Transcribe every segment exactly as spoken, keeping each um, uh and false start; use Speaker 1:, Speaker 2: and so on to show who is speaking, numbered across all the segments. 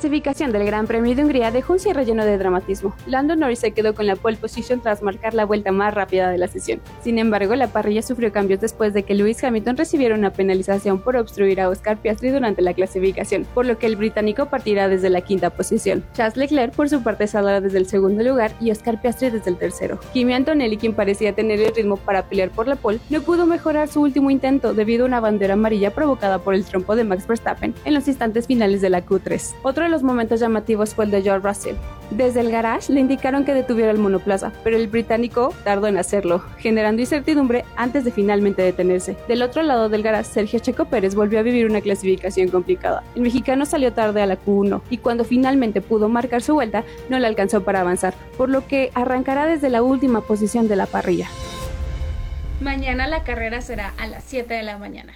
Speaker 1: clasificación del Gran Premio de Hungría dejó un cierre lleno de dramatismo. Lando Norris se quedó con la pole position tras marcar la vuelta más rápida de la sesión. Sin embargo, la parrilla sufrió cambios después de que Lewis Hamilton recibiera una penalización por obstruir a Oscar Piastri durante la clasificación, por lo que el británico partirá desde la quinta posición. Charles Leclerc por su parte saldrá desde el segundo lugar y Oscar Piastri desde el tercero. Kimi Antonelli, quien parecía tener el ritmo para pelear por la pole, no pudo mejorar su último intento debido a una bandera amarilla provocada por el trompo de Max Verstappen en los instantes finales de la Q tres. Otro de los momentos llamativos fue el de George Russell. Desde el garage le indicaron que detuviera el monoplaza, pero el británico tardó en hacerlo, generando incertidumbre antes de finalmente detenerse. Del otro lado del garage, Sergio Checo Pérez volvió a vivir una clasificación complicada. El mexicano salió tarde a la Q uno y cuando finalmente pudo marcar su vuelta, no le alcanzó para avanzar, por lo que arrancará desde la última posición de la parrilla.
Speaker 2: Mañana la carrera será a las siete de la mañana.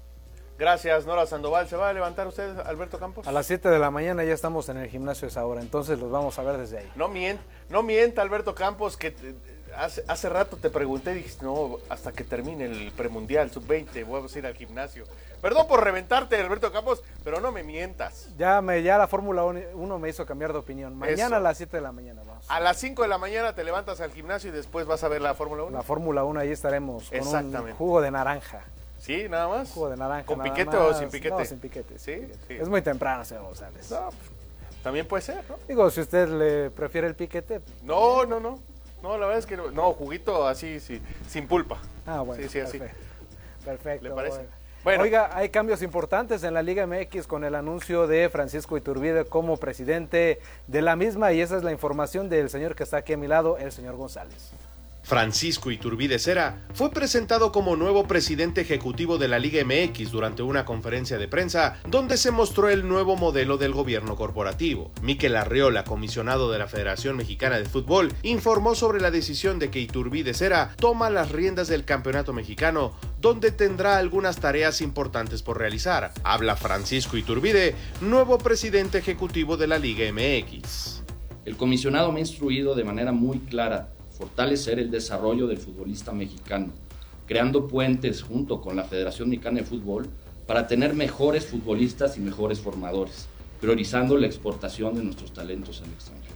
Speaker 3: Gracias, Nora Sandoval. ¿Se va a levantar usted, Alberto Campos?
Speaker 4: A las siete de la mañana ya estamos en el gimnasio a esa hora, entonces los vamos a ver desde ahí.
Speaker 3: No mienta, no mienta Alberto Campos, que te, hace, hace rato te pregunté y dijiste, no, hasta que termine el premundial sub veinte, vamos a ir al gimnasio. Perdón por reventarte, Alberto Campos, pero no me mientas.
Speaker 4: Ya, me, ya la Fórmula uno me hizo cambiar de opinión. Mañana Eso. a las siete de la mañana vamos.
Speaker 3: A las cinco de la mañana te levantas al gimnasio y después vas a ver la Fórmula uno.
Speaker 4: La Fórmula uno, ahí estaremos con un jugo de naranja.
Speaker 3: ¿Sí? ¿Nada más?
Speaker 4: Jugo de naranja.
Speaker 3: ¿Con
Speaker 4: nada
Speaker 3: piquete
Speaker 4: más.
Speaker 3: o sin piquete?
Speaker 4: No, sin piquete.
Speaker 3: ¿Sí?
Speaker 4: Sin piquete.
Speaker 3: Sí.
Speaker 4: Es muy temprano, señor González.
Speaker 3: No, también puede ser, ¿no?
Speaker 4: Digo, si usted le prefiere el piquete.
Speaker 3: No, no, no. No, la verdad es que no. No, juguito así, sí, sin pulpa.
Speaker 4: Ah, bueno.
Speaker 3: Sí, sí, así.
Speaker 4: Perfecto. Perfecto.
Speaker 3: ¿Le parece?
Speaker 4: Bueno.
Speaker 3: Bueno.
Speaker 4: Oiga, hay cambios importantes en la Liga M X con el anuncio de Francisco Iturbide como presidente de la misma y esa es la información del señor que está aquí a mi lado, el señor González.
Speaker 5: Francisco Iturbide Cera fue presentado como nuevo presidente ejecutivo de la Liga M X durante una conferencia de prensa donde se mostró el nuevo modelo del gobierno corporativo. Mikel Arriola, comisionado de la Federación Mexicana de Fútbol, informó sobre la decisión de que Iturbide Cera toma las riendas del campeonato mexicano, donde tendrá algunas tareas importantes por realizar. Habla Francisco Iturbide, nuevo presidente ejecutivo de la Liga M X.
Speaker 6: El comisionado me ha instruido de manera muy clara fortalecer el desarrollo del futbolista mexicano, creando puentes junto con la Federación Mexicana de Fútbol para tener mejores futbolistas y mejores formadores, priorizando la exportación de nuestros talentos al extranjero.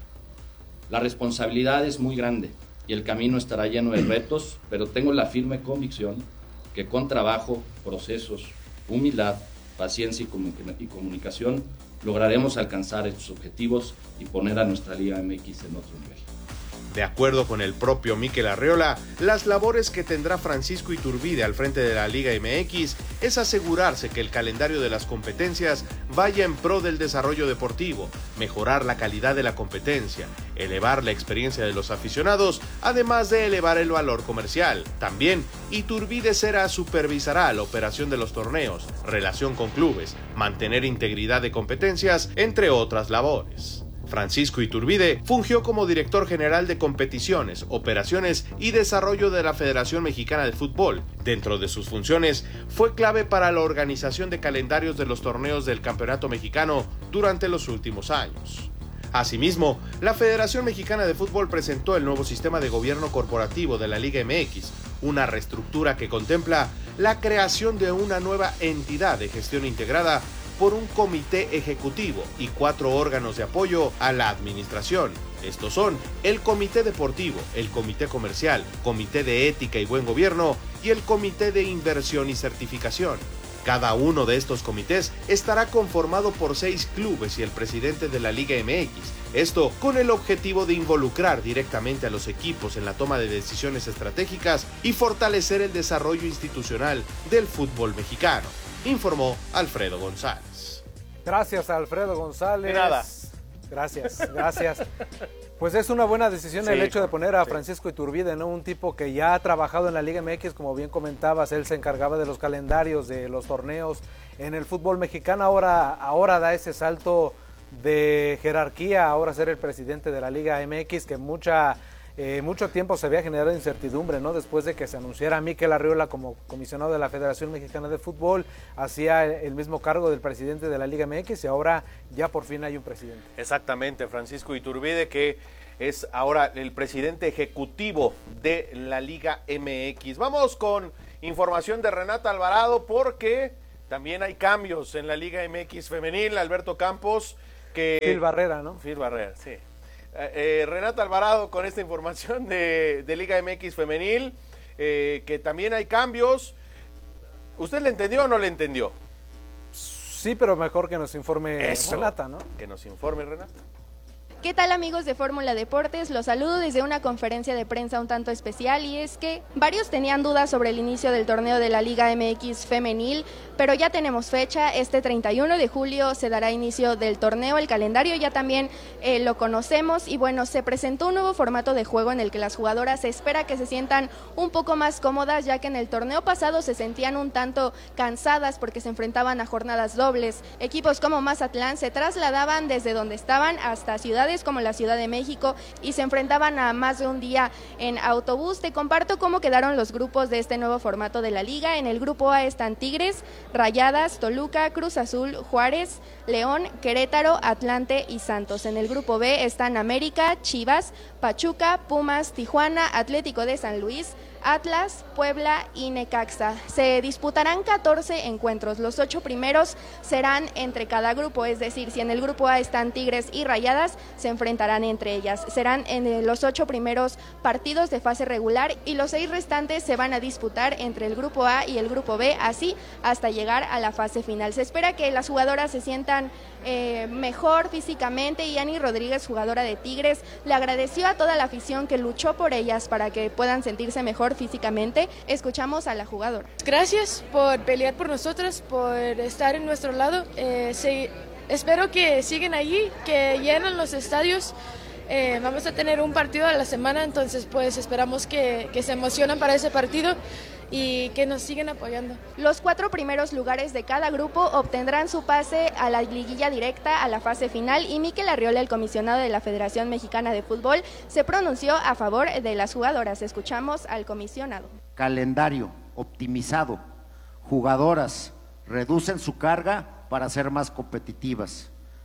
Speaker 6: La responsabilidad es muy grande y el camino estará lleno de retos, pero tengo la firme convicción que con trabajo, procesos, humildad, paciencia y comunicación lograremos alcanzar estos objetivos y poner a nuestra Liga M X en otro nivel.
Speaker 5: De acuerdo con el propio Mikel Arriola, las labores que tendrá Francisco Iturbide al frente de la Liga M X es asegurarse que el calendario de las competencias vaya en pro del desarrollo deportivo, mejorar la calidad de la competencia, elevar la experiencia de los aficionados, además de elevar el valor comercial. También, Iturbide Cera supervisará la operación de los torneos, relación con clubes, mantener integridad de competencias, entre otras labores. Francisco Iturbide fungió como director general de competiciones, operaciones y desarrollo de la Federación Mexicana de Fútbol. Dentro de sus funciones, fue clave para la organización de calendarios de los torneos del Campeonato Mexicano durante los últimos años. Asimismo, la Federación Mexicana de Fútbol presentó el nuevo sistema de gobierno corporativo de la Liga M X, una reestructura que contempla la creación de una nueva entidad de gestión integrada por un comité ejecutivo y cuatro órganos de apoyo a la administración. Estos son el Comité Deportivo, el Comité Comercial, Comité de Ética y Buen Gobierno y el Comité de Inversión y Certificación. Cada uno de estos comités estará conformado por seis clubes y el presidente de la Liga M X. Esto con el objetivo de involucrar directamente a los equipos en la toma de decisiones estratégicas y fortalecer el desarrollo institucional del fútbol mexicano, informó Alfredo González.
Speaker 4: Gracias, Alfredo González.
Speaker 3: De nada.
Speaker 4: Gracias, gracias. Pues es una buena decisión sí, el hecho de poner a Francisco Iturbide, ¿no? Un tipo que ya ha trabajado en la Liga M X, como bien comentabas, él se encargaba de los calendarios, de los torneos en el fútbol mexicano, ahora, ahora da ese salto de jerarquía, ahora ser el presidente de la Liga M X, que mucha... Eh, mucho tiempo se había generado incertidumbre, ¿no? Después de que se anunciara a Mikel Arriola como comisionado de la Federación Mexicana de Fútbol, hacía el mismo cargo del presidente de la Liga M X y ahora ya por fin hay un presidente.
Speaker 3: Exactamente, Francisco Iturbide, que es ahora el presidente ejecutivo de la Liga M X. Vamos con información de Renata Alvarado porque también hay cambios en la Liga M X femenil. Alberto Campos, que...
Speaker 4: Phil Barrera, ¿no?
Speaker 3: Phil Barrera, sí. Eh, eh, Renata Alvarado con esta información de, de Liga M X Femenil, eh, que también hay cambios. ¿Usted le entendió o no le entendió?
Speaker 4: Sí, pero mejor que nos informe
Speaker 3: Eso,
Speaker 4: Renata, ¿no?
Speaker 3: Que nos informe Renata.
Speaker 2: ¿Qué tal, amigos de Fórmula Deportes? Los saludo desde una conferencia de prensa un tanto especial, y es que varios tenían dudas sobre el inicio del torneo de la Liga M X Femenil, pero ya tenemos fecha. Este treinta y uno de julio se dará inicio del torneo. El calendario ya también eh, lo conocemos, y bueno, se presentó un nuevo formato de juego en el que las jugadoras se espera que se sientan un poco más cómodas, ya que en el torneo pasado se sentían un tanto cansadas porque se enfrentaban a jornadas dobles. Equipos como Mazatlán se trasladaban desde donde estaban hasta ciudades como la Ciudad de México y se enfrentaban a más de un día en autobús. Te comparto cómo quedaron los grupos de este nuevo formato de la liga. En el grupo A están Tigres, Rayadas, Toluca, Cruz Azul, Juárez, León, Querétaro, Atlante y Santos. En el grupo B están América, Chivas, Pachuca, Pumas, Tijuana, Atlético de San Luis, Atlas, Puebla y Necaxa. Se disputarán catorce encuentros. Los ocho primeros serán entre cada grupo, es decir, si en el grupo A están Tigres y Rayadas, se enfrentarán entre ellas. Serán en los ocho primeros partidos de fase regular, y los seis restantes se van a disputar entre el grupo A y el grupo B, así hasta llegar a la fase final. Se espera que las jugadoras se sientan eh, mejor físicamente, y Ani Rodríguez, jugadora de Tigres, le agradeció a toda la afición que luchó por ellas para que puedan sentirse mejor físicamente. Escuchamos a la jugadora.
Speaker 7: Gracias por pelear por nosotras, por estar en nuestro lado. Eh, se, espero que sigan allí, que llenen los estadios. Eh, vamos a tener un partido a la semana, entonces pues esperamos que, que se emocionen para ese partido y que nos sigan apoyando.
Speaker 2: Los cuatro primeros lugares de cada grupo obtendrán su pase a la liguilla directa a la fase final, y Mikel Arriola, el comisionado de la Federación Mexicana de Fútbol, se pronunció a favor de las jugadoras. Escuchamos al comisionado.
Speaker 8: Calendario optimizado, jugadoras reducen su carga para ser más competitivas.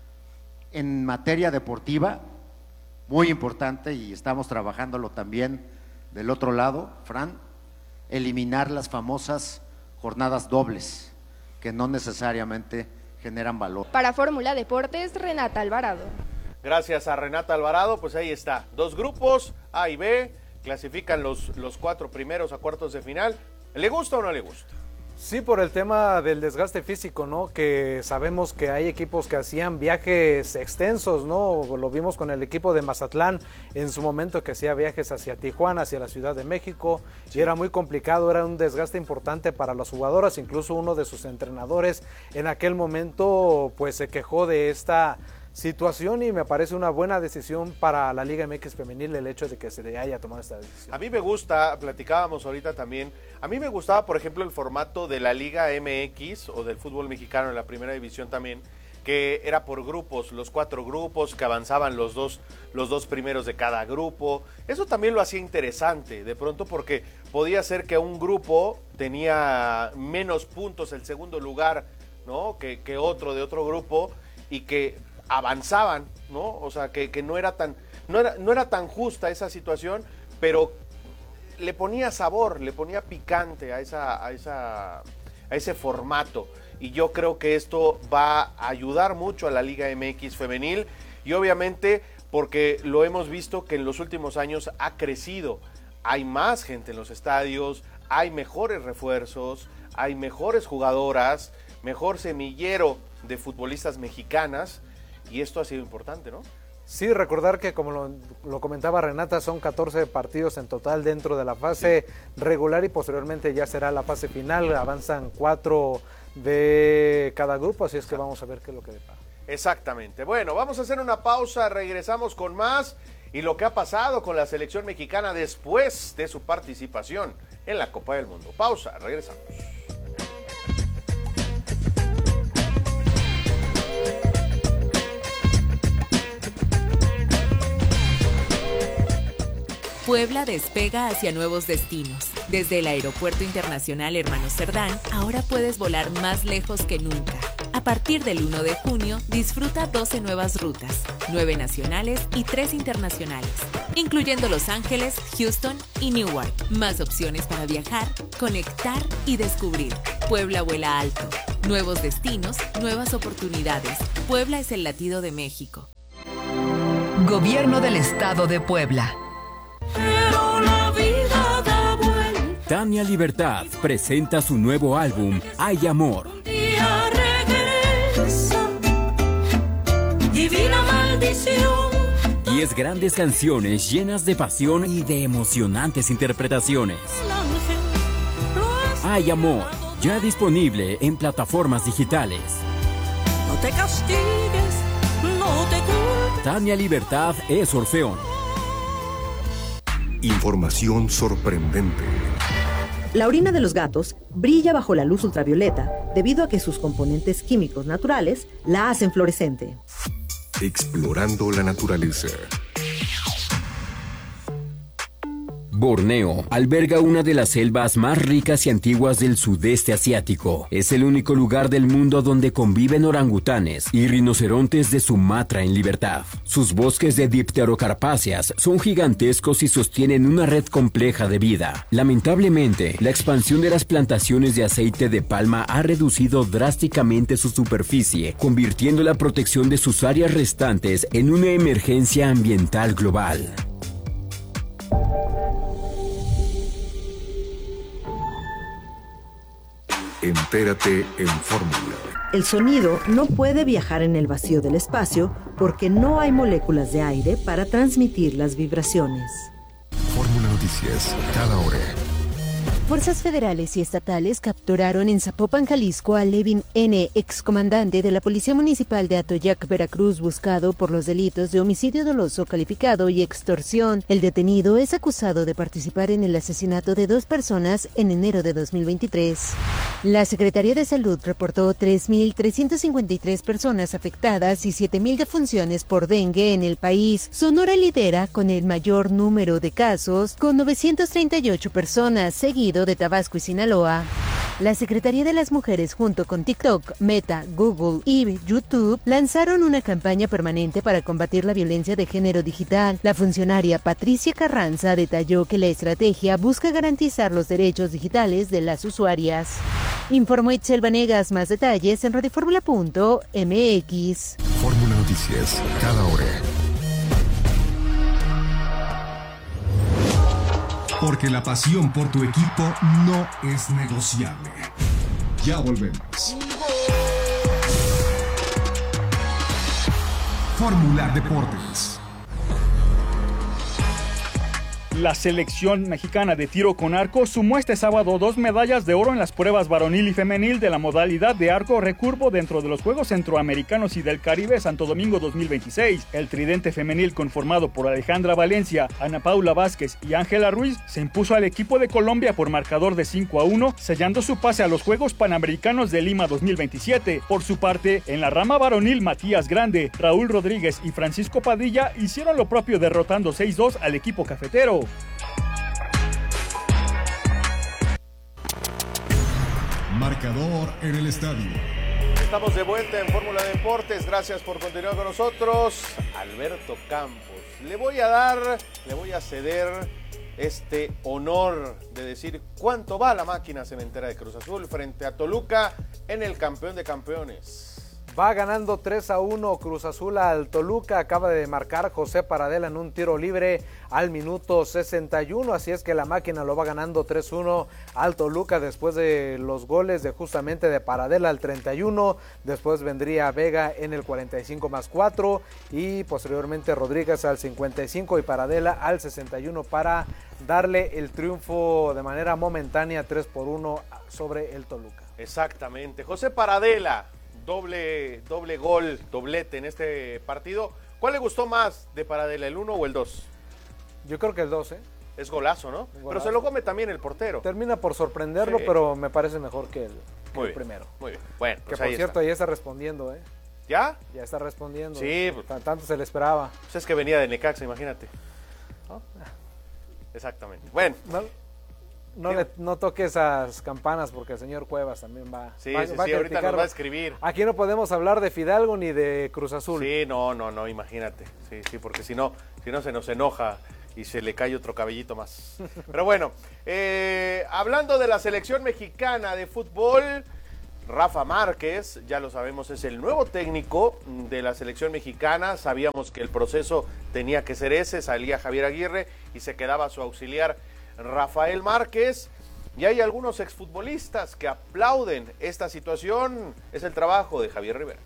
Speaker 8: En materia deportiva, muy importante, y estamos trabajándolo también del otro lado, Fran, eliminar las famosas jornadas dobles, que no necesariamente generan valor.
Speaker 2: Para Fórmula Deportes, Renata Alvarado.
Speaker 3: Gracias a Renata Alvarado, pues ahí está. Dos grupos, A y B, clasifican los, los cuatro primeros a cuartos de final. ¿Le gusta o no le gusta?
Speaker 4: Sí, por el tema del desgaste físico, ¿no? Que sabemos que hay equipos que hacían viajes extensos, ¿no? Lo vimos con el equipo de Mazatlán en su momento, que hacía viajes hacia Tijuana, hacia la Ciudad de México, y era muy complicado, era un desgaste importante para las jugadoras. Incluso uno de sus entrenadores en aquel momento pues se quejó de esta situación, y me parece una buena decisión para la Liga M X Femenil el hecho de que se le haya tomado esta decisión.
Speaker 3: A mí me gusta, platicábamos ahorita también, a mí me gustaba, por ejemplo, el formato de la Liga M X o del fútbol mexicano en la primera división también, que era por grupos, los cuatro grupos, que avanzaban los dos, los dos primeros de cada grupo. Eso también lo hacía interesante, de pronto, porque podía ser que un grupo tenía menos puntos el segundo lugar, ¿no? que, que otro de otro grupo, y que avanzaban, ¿no? O sea, que, que no era tan, no era, no era tan justa esa situación, pero le ponía sabor, le ponía picante a esa, a esa, a ese formato. Y yo creo que esto va a ayudar mucho a la Liga M X Femenil, y obviamente porque lo hemos visto que en los últimos años ha crecido. Hay más gente en los estadios, hay mejores refuerzos, hay mejores jugadoras, mejor semillero de futbolistas mexicanas, y esto ha sido importante, ¿no?
Speaker 4: Sí, recordar que, como lo, lo comentaba Renata, son catorce partidos en total dentro de la fase sí. regular, y posteriormente ya será la fase final. Avanzan cuatro de cada grupo, así es que vamos a ver qué es lo que depara.
Speaker 3: Exactamente. Bueno, vamos a hacer una pausa, regresamos con más y lo que ha pasado con la selección mexicana después de su participación en la Copa del Mundo. Pausa, regresamos.
Speaker 9: Puebla despega hacia nuevos destinos. Desde el Aeropuerto Internacional Hermano Cerdán, ahora puedes volar más lejos que nunca. A partir del uno de junio, disfruta doce nuevas rutas, nueve nacionales y tres internacionales, incluyendo Los Ángeles, Houston y Newark. Más opciones para viajar, conectar y descubrir. Puebla vuela alto. Nuevos destinos, nuevas oportunidades. Puebla es el latido de México.
Speaker 10: Gobierno del Estado de Puebla.
Speaker 11: Pero la vida da vuelta.
Speaker 12: Tania Libertad presenta su nuevo álbum, Hay Amor.
Speaker 11: Un día regresa, divina maldición.
Speaker 12: Diez grandes canciones llenas de pasión y de emocionantes interpretaciones. Hay Amor, ya disponible en plataformas digitales.
Speaker 11: No te castigues, no te culpes.
Speaker 12: Tania Libertad es Orfeón.
Speaker 13: Información sorprendente.
Speaker 14: La orina de los gatos brilla bajo la luz ultravioleta debido a que sus componentes químicos naturales la hacen fluorescente.
Speaker 13: Explorando la naturaleza.
Speaker 12: Borneo alberga una de las selvas más ricas y antiguas del sudeste asiático. Es el único lugar del mundo donde conviven orangutanes y rinocerontes de Sumatra en libertad. Sus bosques de dipterocarpáceas son gigantescos y sostienen una red compleja de vida. Lamentablemente, la expansión de las plantaciones de aceite de palma ha reducido drásticamente su superficie, convirtiendo la protección de sus áreas restantes en una emergencia ambiental global.
Speaker 13: Entérate en Fórmula.
Speaker 14: El sonido no puede viajar en el vacío del espacio porque no hay moléculas de aire para transmitir las vibraciones.
Speaker 13: Fórmula Noticias, cada hora.
Speaker 15: Fuerzas federales y estatales capturaron en Zapopan, Jalisco, a Levin N., excomandante de la Policía Municipal de Atoyac, Veracruz, buscado por los delitos de homicidio doloso calificado y extorsión. El detenido es acusado de participar en el asesinato de dos personas en enero de dos mil veintitrés. La Secretaría de Salud reportó tres mil trescientas cincuenta y tres personas afectadas y siete mil defunciones por dengue en el país. Sonora lidera con el mayor número de casos, con novecientas treinta y ocho personas, seguido de Tabasco y Sinaloa. La Secretaría de las Mujeres junto con TikTok, Meta, Google y YouTube lanzaron una campaña permanente para combatir la violencia de género digital. La funcionaria Patricia Carranza detalló que la estrategia busca garantizar los derechos digitales de las usuarias. Informó Itzel Vanegas. Más detalles en radioformula punto m x.
Speaker 13: Fórmula Noticias, cada hora.
Speaker 16: Porque la pasión por tu equipo no es negociable. Ya volvemos. Fórmula Deportes.
Speaker 17: La selección mexicana de tiro con arco sumó este sábado dos medallas de oro en las pruebas varonil y femenil de la modalidad de arco recurvo dentro de los Juegos Centroamericanos y del Caribe Santo Domingo dos mil veintiséis. El tridente femenil conformado por Alejandra Valencia, Ana Paula Vázquez y Ángela Ruiz se impuso al equipo de Colombia por marcador de cinco a uno, sellando su pase a los Juegos Panamericanos de Lima dos mil veintisiete. Por su parte, en la rama varonil, Matías Grande, Raúl Rodríguez y Francisco Padilla hicieron lo propio derrotando seis dos al equipo cafetero.
Speaker 16: Marcador en el estadio.
Speaker 3: Estamos de vuelta en Fórmula Deportes. Gracias por continuar con nosotros. Alberto Campos. Le voy a dar, le voy a ceder este honor de decir cuánto va la máquina cementera de Cruz Azul frente a Toluca en el campeón de campeones.
Speaker 4: Va ganando tres a uno Cruz Azul al Toluca. Acaba de marcar José Paradela en un tiro libre al minuto sesenta y uno. Así es que la máquina lo va ganando tres uno al Toluca después de los goles de justamente de Paradela al treinta y uno. Después vendría Vega en el cuarenta y cinco más cuatro. Y posteriormente Rodríguez al cincuenta y cinco y Paradela al sesenta y uno para darle el triunfo de manera momentánea tres por uno sobre el Toluca.
Speaker 3: Exactamente. José Paradela. Doble, doble gol, doblete en este partido. ¿Cuál le gustó más de Paradela, el uno o el dos?
Speaker 4: Yo creo que el dos, ¿eh?
Speaker 3: Es golazo, ¿no? Golazo. Pero se lo come también el portero.
Speaker 4: Termina por sorprenderlo, sí. Pero me parece mejor que el, que
Speaker 3: muy
Speaker 4: el
Speaker 3: bien,
Speaker 4: primero.
Speaker 3: Muy bien, bueno.
Speaker 4: Que
Speaker 3: pues
Speaker 4: por
Speaker 3: ahí
Speaker 4: cierto,
Speaker 3: está.
Speaker 4: ya está respondiendo, ¿eh?
Speaker 3: ¿Ya?
Speaker 4: Ya está respondiendo.
Speaker 3: Sí.
Speaker 4: Pues, tanto se le esperaba.
Speaker 3: Pues es que venía de Necaxa, imagínate. ¿No? Exactamente. Bueno.
Speaker 4: No. No, le, no toque esas campanas porque el señor Cuevas también va,
Speaker 3: sí,
Speaker 4: va,
Speaker 3: sí,
Speaker 4: va
Speaker 3: sí,
Speaker 4: a
Speaker 3: ahorita nos va a escribir.
Speaker 4: Aquí no podemos hablar de Fidalgo ni de Cruz Azul.
Speaker 3: Sí, no, no, no, imagínate. Sí, sí, porque si no, si no se nos enoja y se le cae otro cabellito más. Pero bueno, eh, hablando de la selección mexicana de fútbol, Rafa Márquez, ya lo sabemos, es el nuevo técnico de la selección mexicana. Sabíamos que el proceso tenía que ser ese, salía Javier Aguirre y se quedaba su auxiliar Rafael Márquez. Y hay algunos exfutbolistas que aplauden esta situación. Es el trabajo de Javier Rivera.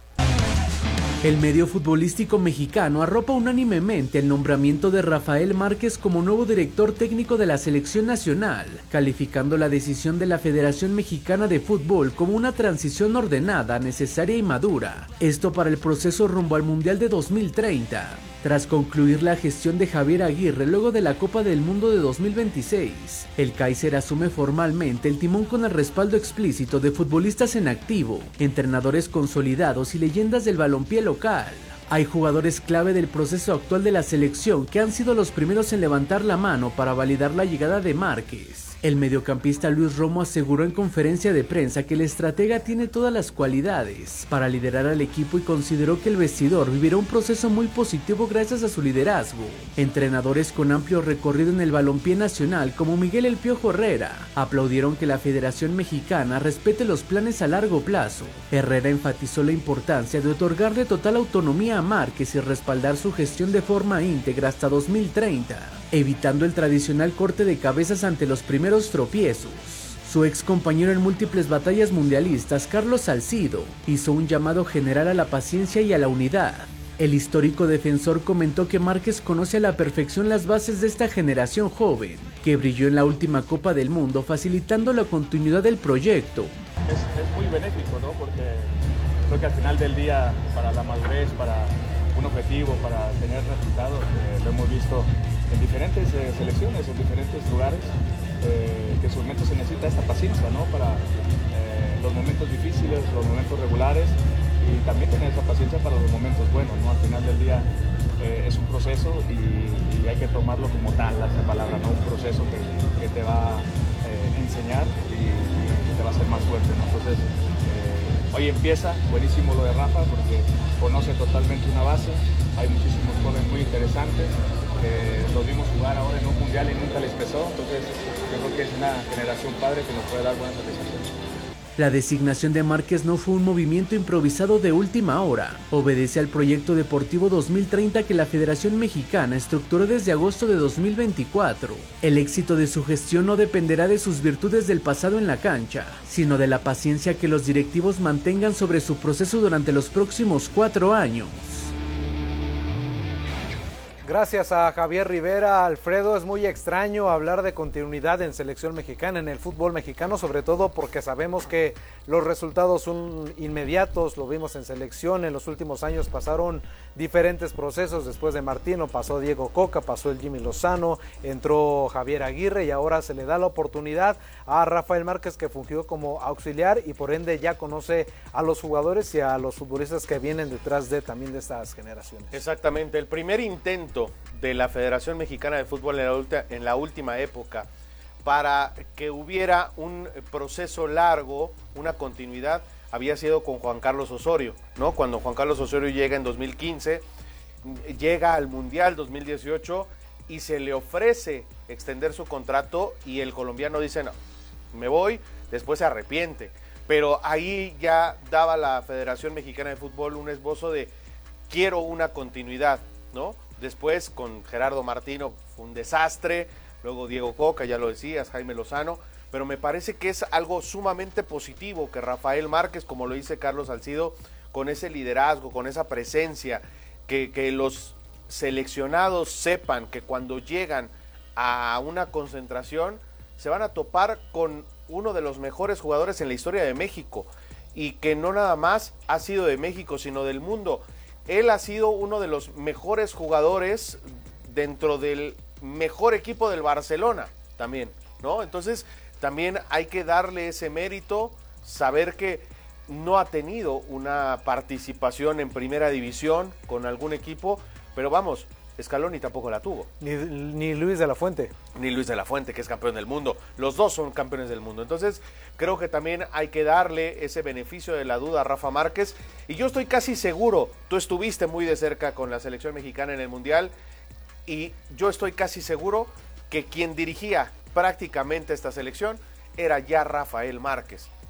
Speaker 18: El medio futbolístico mexicano arropa unánimemente el nombramiento de Rafael Márquez como nuevo director técnico de la selección nacional, calificando la decisión de la Federación Mexicana de Fútbol como una transición ordenada, necesaria y madura. Esto para el proceso rumbo al Mundial de dos mil treinta. Tras concluir la gestión de Javier Aguirre luego de la Copa del Mundo de dos mil veintiséis, el Kaiser asume formalmente el timón con el respaldo explícito de futbolistas en activo, entrenadores consolidados y leyendas del balompié local. Hay jugadores clave del proceso actual de la selección que han sido los primeros en levantar la mano para validar la llegada de Márquez. El mediocampista Luis Romo aseguró en conferencia de prensa que el estratega tiene todas las cualidades para liderar al equipo y consideró que el vestidor vivirá un proceso muy positivo gracias a su liderazgo. Entrenadores con amplio recorrido en el balompié nacional como Miguel El Piojo Herrera aplaudieron que la Federación Mexicana respete los planes a largo plazo. Herrera enfatizó la importancia de otorgarle total autonomía a Márquez y respaldar su gestión de forma íntegra hasta dos mil treinta, evitando el tradicional corte de cabezas ante los primeros tropiezos. Su ex compañero en múltiples batallas mundialistas, Carlos Salcido, hizo un llamado general a la paciencia y a la unidad. El histórico defensor comentó que Márquez conoce a la perfección las bases de esta generación joven, que brilló en la última Copa del Mundo, facilitando la continuidad del proyecto.
Speaker 19: Es, es muy benéfico, ¿no? Porque creo que al final del día, para la madurez, para un objetivo, para tener resultados, eh, lo hemos visto en diferentes eh, selecciones, en diferentes lugares, eh, que en su momento se necesita esta paciencia, ¿no? Para eh, los momentos difíciles, los momentos regulares, y también tener esa paciencia para los momentos buenos, ¿no? Al final del día eh, es un proceso y, y hay que tomarlo como tal, esa palabra, ¿no? Un proceso que, que te va a eh, enseñar y, y te va a hacer más fuerte, ¿no? Entonces, eh, hoy empieza, buenísimo lo de Rafa, porque conoce totalmente una base, hay muchísimos jóvenes muy interesantes, eh, los vimos jugar ahora en un mundial y nunca les pesó, entonces yo creo que es una generación padre que nos puede dar buenas satisfacciones.
Speaker 18: La designación de Márquez no fue un movimiento improvisado de última hora. Obedece al proyecto deportivo dos mil treinta que la Federación Mexicana estructuró desde agosto de dos mil veinticuatro. El éxito de su gestión no dependerá de sus virtudes del pasado en la cancha, sino de la paciencia que los directivos mantengan sobre su proceso durante los próximos cuatro años.
Speaker 4: Gracias a Javier Rivera. Alfredo, es muy extraño hablar de continuidad en selección mexicana, en el fútbol mexicano, sobre todo porque sabemos que los resultados son inmediatos. Lo vimos en selección, en los últimos años pasaron diferentes procesos. Después de Martino pasó Diego Coca, pasó el Jimmy Lozano, entró Javier Aguirre y ahora se le da la oportunidad a Rafael Márquez, que fungió como auxiliar y por ende ya conoce a los jugadores y a los futbolistas que vienen detrás de también de estas generaciones.
Speaker 3: Exactamente, el primer intento de la Federación Mexicana de Fútbol en la, ulti- en la última época para que hubiera un proceso largo, una continuidad, había sido con Juan Carlos Osorio, ¿no? Cuando Juan Carlos Osorio llega en dos mil quince, llega al Mundial dos mil dieciocho y se le ofrece extender su contrato y el colombiano dice, no, me voy, después se arrepiente. Pero ahí ya daba la Federación Mexicana de Fútbol un esbozo de quiero una continuidad, ¿no? Después con Gerardo Martino fue un desastre, luego Diego Coca, ya lo decías, Jaime Lozano, pero me parece que es algo sumamente positivo que Rafael Márquez, como lo dice Carlos Salcido, con ese liderazgo, con esa presencia, que, que los seleccionados sepan que cuando llegan a una concentración se van a topar con uno de los mejores jugadores en la historia de México y que no nada más ha sido de México, sino del mundo. Él ha sido uno de los mejores jugadores dentro del mejor equipo del Barcelona también, ¿no? Entonces también hay que darle ese mérito, saber que no ha tenido una participación en primera división con algún equipo, pero vamos, Scaloni tampoco la tuvo.
Speaker 4: Ni, ni Luis de la Fuente.
Speaker 3: Ni Luis de la Fuente, que es campeón del mundo. Los dos son campeones del mundo. Entonces, creo que también hay que darle ese beneficio de la duda a Rafa Márquez. Y yo estoy casi seguro, tú estuviste muy de cerca con la selección mexicana en el Mundial, y yo estoy casi seguro que quien dirigía prácticamente esta selección era ya Rafael Márquez, que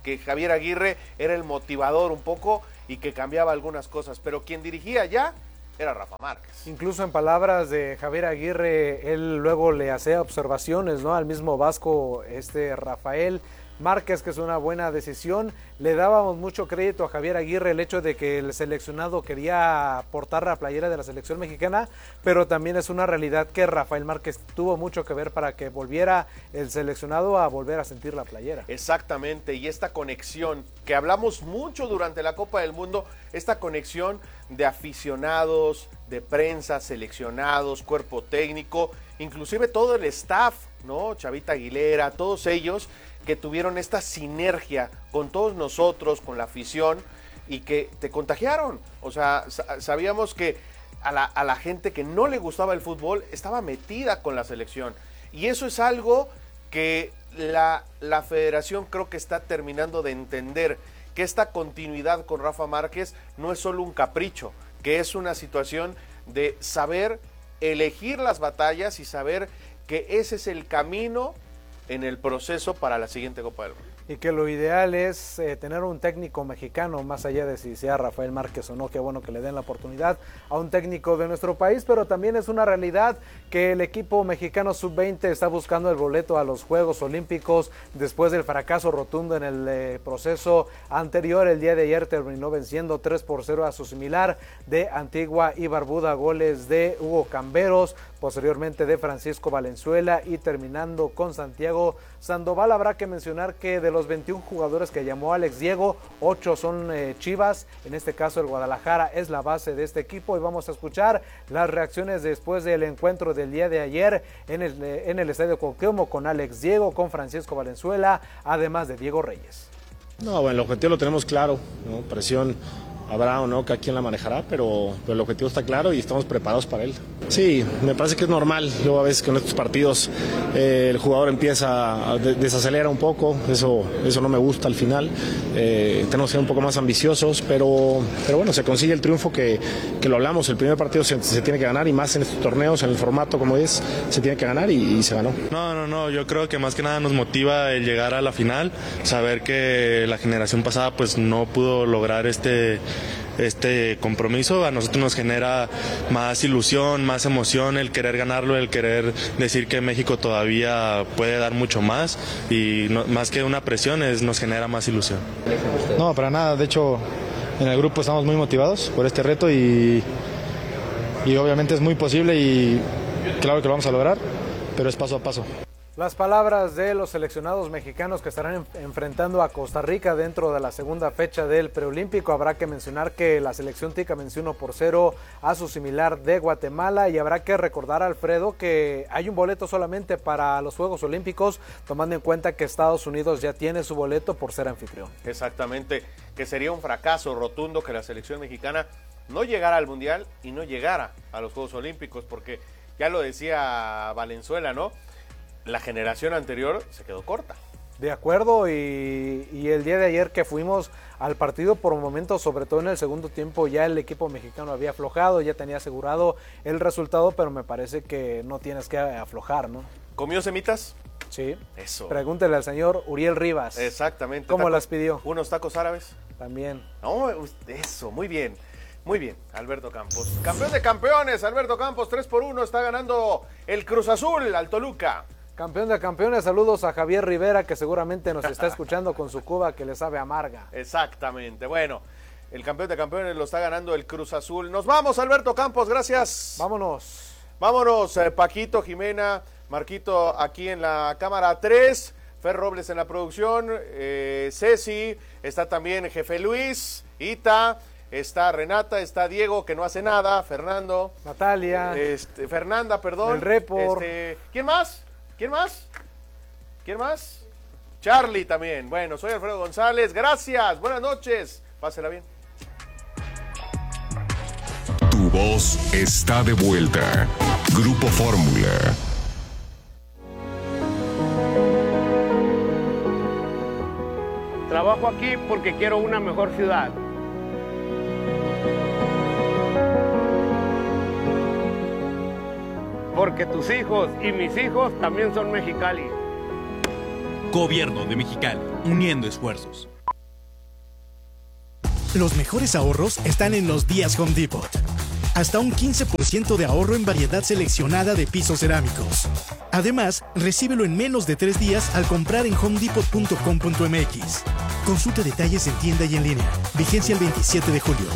Speaker 3: que Javier Aguirre era el motivador un poco y que cambiaba algunas cosas, pero quien dirigía ya era Rafa Márquez.
Speaker 4: Incluso en palabras de Javier Aguirre, él luego le hacía observaciones, ¿no?, al mismo Vasco, este Rafael Márquez, que es una buena decisión. Le dábamos mucho crédito a Javier Aguirre el hecho de que el seleccionado quería portar la playera de la selección mexicana, pero también es una realidad que Rafael Márquez tuvo mucho que ver para que volviera el seleccionado a volver a sentir la playera.
Speaker 3: Exactamente, y esta conexión que hablamos mucho durante la Copa del Mundo, esta conexión de aficionados, de prensa, seleccionados, cuerpo técnico, inclusive todo el staff, ¿no? Chavita Aguilera, todos ellos que tuvieron esta sinergia con todos nosotros, con la afición, y que te contagiaron. O sea, sabíamos que a la, a la gente que no le gustaba el fútbol estaba metida con la selección. Y eso es algo que la, la federación creo que está terminando de entender, que esta continuidad con Rafa Márquez no es solo un capricho, que es una situación de saber elegir las batallas y saber que ese es el camino en el proceso para la siguiente Copa del Mundo.
Speaker 4: Y que lo ideal es eh, tener un técnico mexicano, más allá de si sea Rafael Márquez o no, qué bueno que le den la oportunidad a un técnico de nuestro país, pero también es una realidad que el equipo mexicano sub veinte está buscando el boleto a los Juegos Olímpicos después del fracaso rotundo en el eh, proceso anterior. El día de ayer terminó venciendo tres por cero a su similar de Antigua y Barbuda, goles de Hugo Camberos, posteriormente de Francisco Valenzuela y terminando con Santiago Sandoval. Habrá que mencionar que de los veintiún jugadores que llamó Alex Diego, ocho son eh, Chivas, en este caso el Guadalajara es la base de este equipo, y vamos a escuchar las reacciones después del encuentro del día de ayer en el, eh, en el Estadio Cuauhtémoc con Alex Diego, con Francisco Valenzuela, además de Diego Reyes.
Speaker 20: No, bueno, el objetivo lo tenemos claro, ¿no? Presión habrá o no, cada quien la manejará, pero, pero el objetivo está claro y estamos preparados para él. Sí, me parece que es normal. Luego a veces con estos partidos eh, el jugador empieza a desacelera un poco, eso, eso no me gusta al final. Eh, tenemos que ser un poco más ambiciosos, pero, pero bueno, se consigue el triunfo que, que lo hablamos. El primer partido se, se tiene que ganar, y más en estos torneos, en el formato como es, se tiene que ganar, y, y se ganó.
Speaker 21: No, no, no, yo creo que más que nada nos motiva el llegar a la final, saber que la generación pasada pues no pudo lograr este este compromiso. A nosotros nos genera más ilusión, más emoción el querer ganarlo, el querer decir que México todavía puede dar mucho más, y no, más que una presión, es, nos genera más ilusión.
Speaker 20: No, para nada, de hecho en el grupo estamos muy motivados por este reto, y, y obviamente es muy posible y claro que lo vamos a lograr, pero es paso a paso.
Speaker 4: Las palabras de los seleccionados mexicanos que estarán en, enfrentando a Costa Rica dentro de la segunda fecha del preolímpico. Habrá que mencionar que la selección tica venció uno por cero a su similar de Guatemala, y habrá que recordar, Alfredo, que hay un boleto solamente para los Juegos Olímpicos, tomando en cuenta que Estados Unidos ya tiene su boleto por ser anfitrión.
Speaker 3: Exactamente, que sería un fracaso rotundo que la selección mexicana no llegara al Mundial y no llegara a los Juegos Olímpicos, porque ya lo decía Valenzuela, ¿no? La generación anterior se quedó corta.
Speaker 4: De acuerdo, y, y el día de ayer que fuimos al partido, por momentos, sobre todo en el segundo tiempo, ya el equipo mexicano había aflojado, ya tenía asegurado el resultado, pero me parece que no tienes que aflojar, ¿no?
Speaker 3: ¿Comió semitas?
Speaker 4: Sí.
Speaker 3: Eso.
Speaker 4: Pregúntele al señor Uriel Rivas.
Speaker 3: Exactamente.
Speaker 4: ¿Cómo
Speaker 3: ¿Taco?
Speaker 4: las pidió?
Speaker 3: ¿Unos tacos árabes?
Speaker 4: También.
Speaker 3: No, eso, muy bien. Muy bien, Alberto Campos. Campeón de campeones, Alberto Campos, tres por uno, está ganando el Cruz Azul al Toluca.
Speaker 4: Campeón de campeones, saludos a Javier Rivera, que seguramente nos está escuchando con su cuba que le sabe amarga.
Speaker 3: Exactamente, bueno, el campeón de campeones lo está ganando el Cruz Azul. Nos vamos, Alberto Campos, gracias.
Speaker 4: Vámonos.
Speaker 3: Vámonos, eh, Paquito, Jimena, Marquito aquí en la cámara tres, Fer Robles en la producción, eh, Ceci, está también Jefe Luis, Ita, está Renata, está Diego, que no hace nada, Fernando.
Speaker 4: Natalia.
Speaker 3: Este, Fernanda, perdón.
Speaker 4: El Repor.
Speaker 3: Este, ¿quién más? ¿Quién más? ¿Quién más? Charlie también. Bueno, soy Alfredo González. Gracias. Buenas noches. Pásela bien.
Speaker 13: Tu voz está de vuelta. Grupo Fórmula.
Speaker 22: Trabajo aquí porque quiero una mejor ciudad. Porque tus hijos y mis hijos también son Mexicali.
Speaker 23: Gobierno de Mexicali, uniendo esfuerzos.
Speaker 1: Los mejores ahorros están en los días Home Depot. Hasta un quince por ciento de ahorro en variedad seleccionada de pisos cerámicos. Además, recíbelo en menos de tres días al comprar en home depot punto com punto m x. Consulta detalles en tienda y en línea. Vigencia el veintisiete de julio.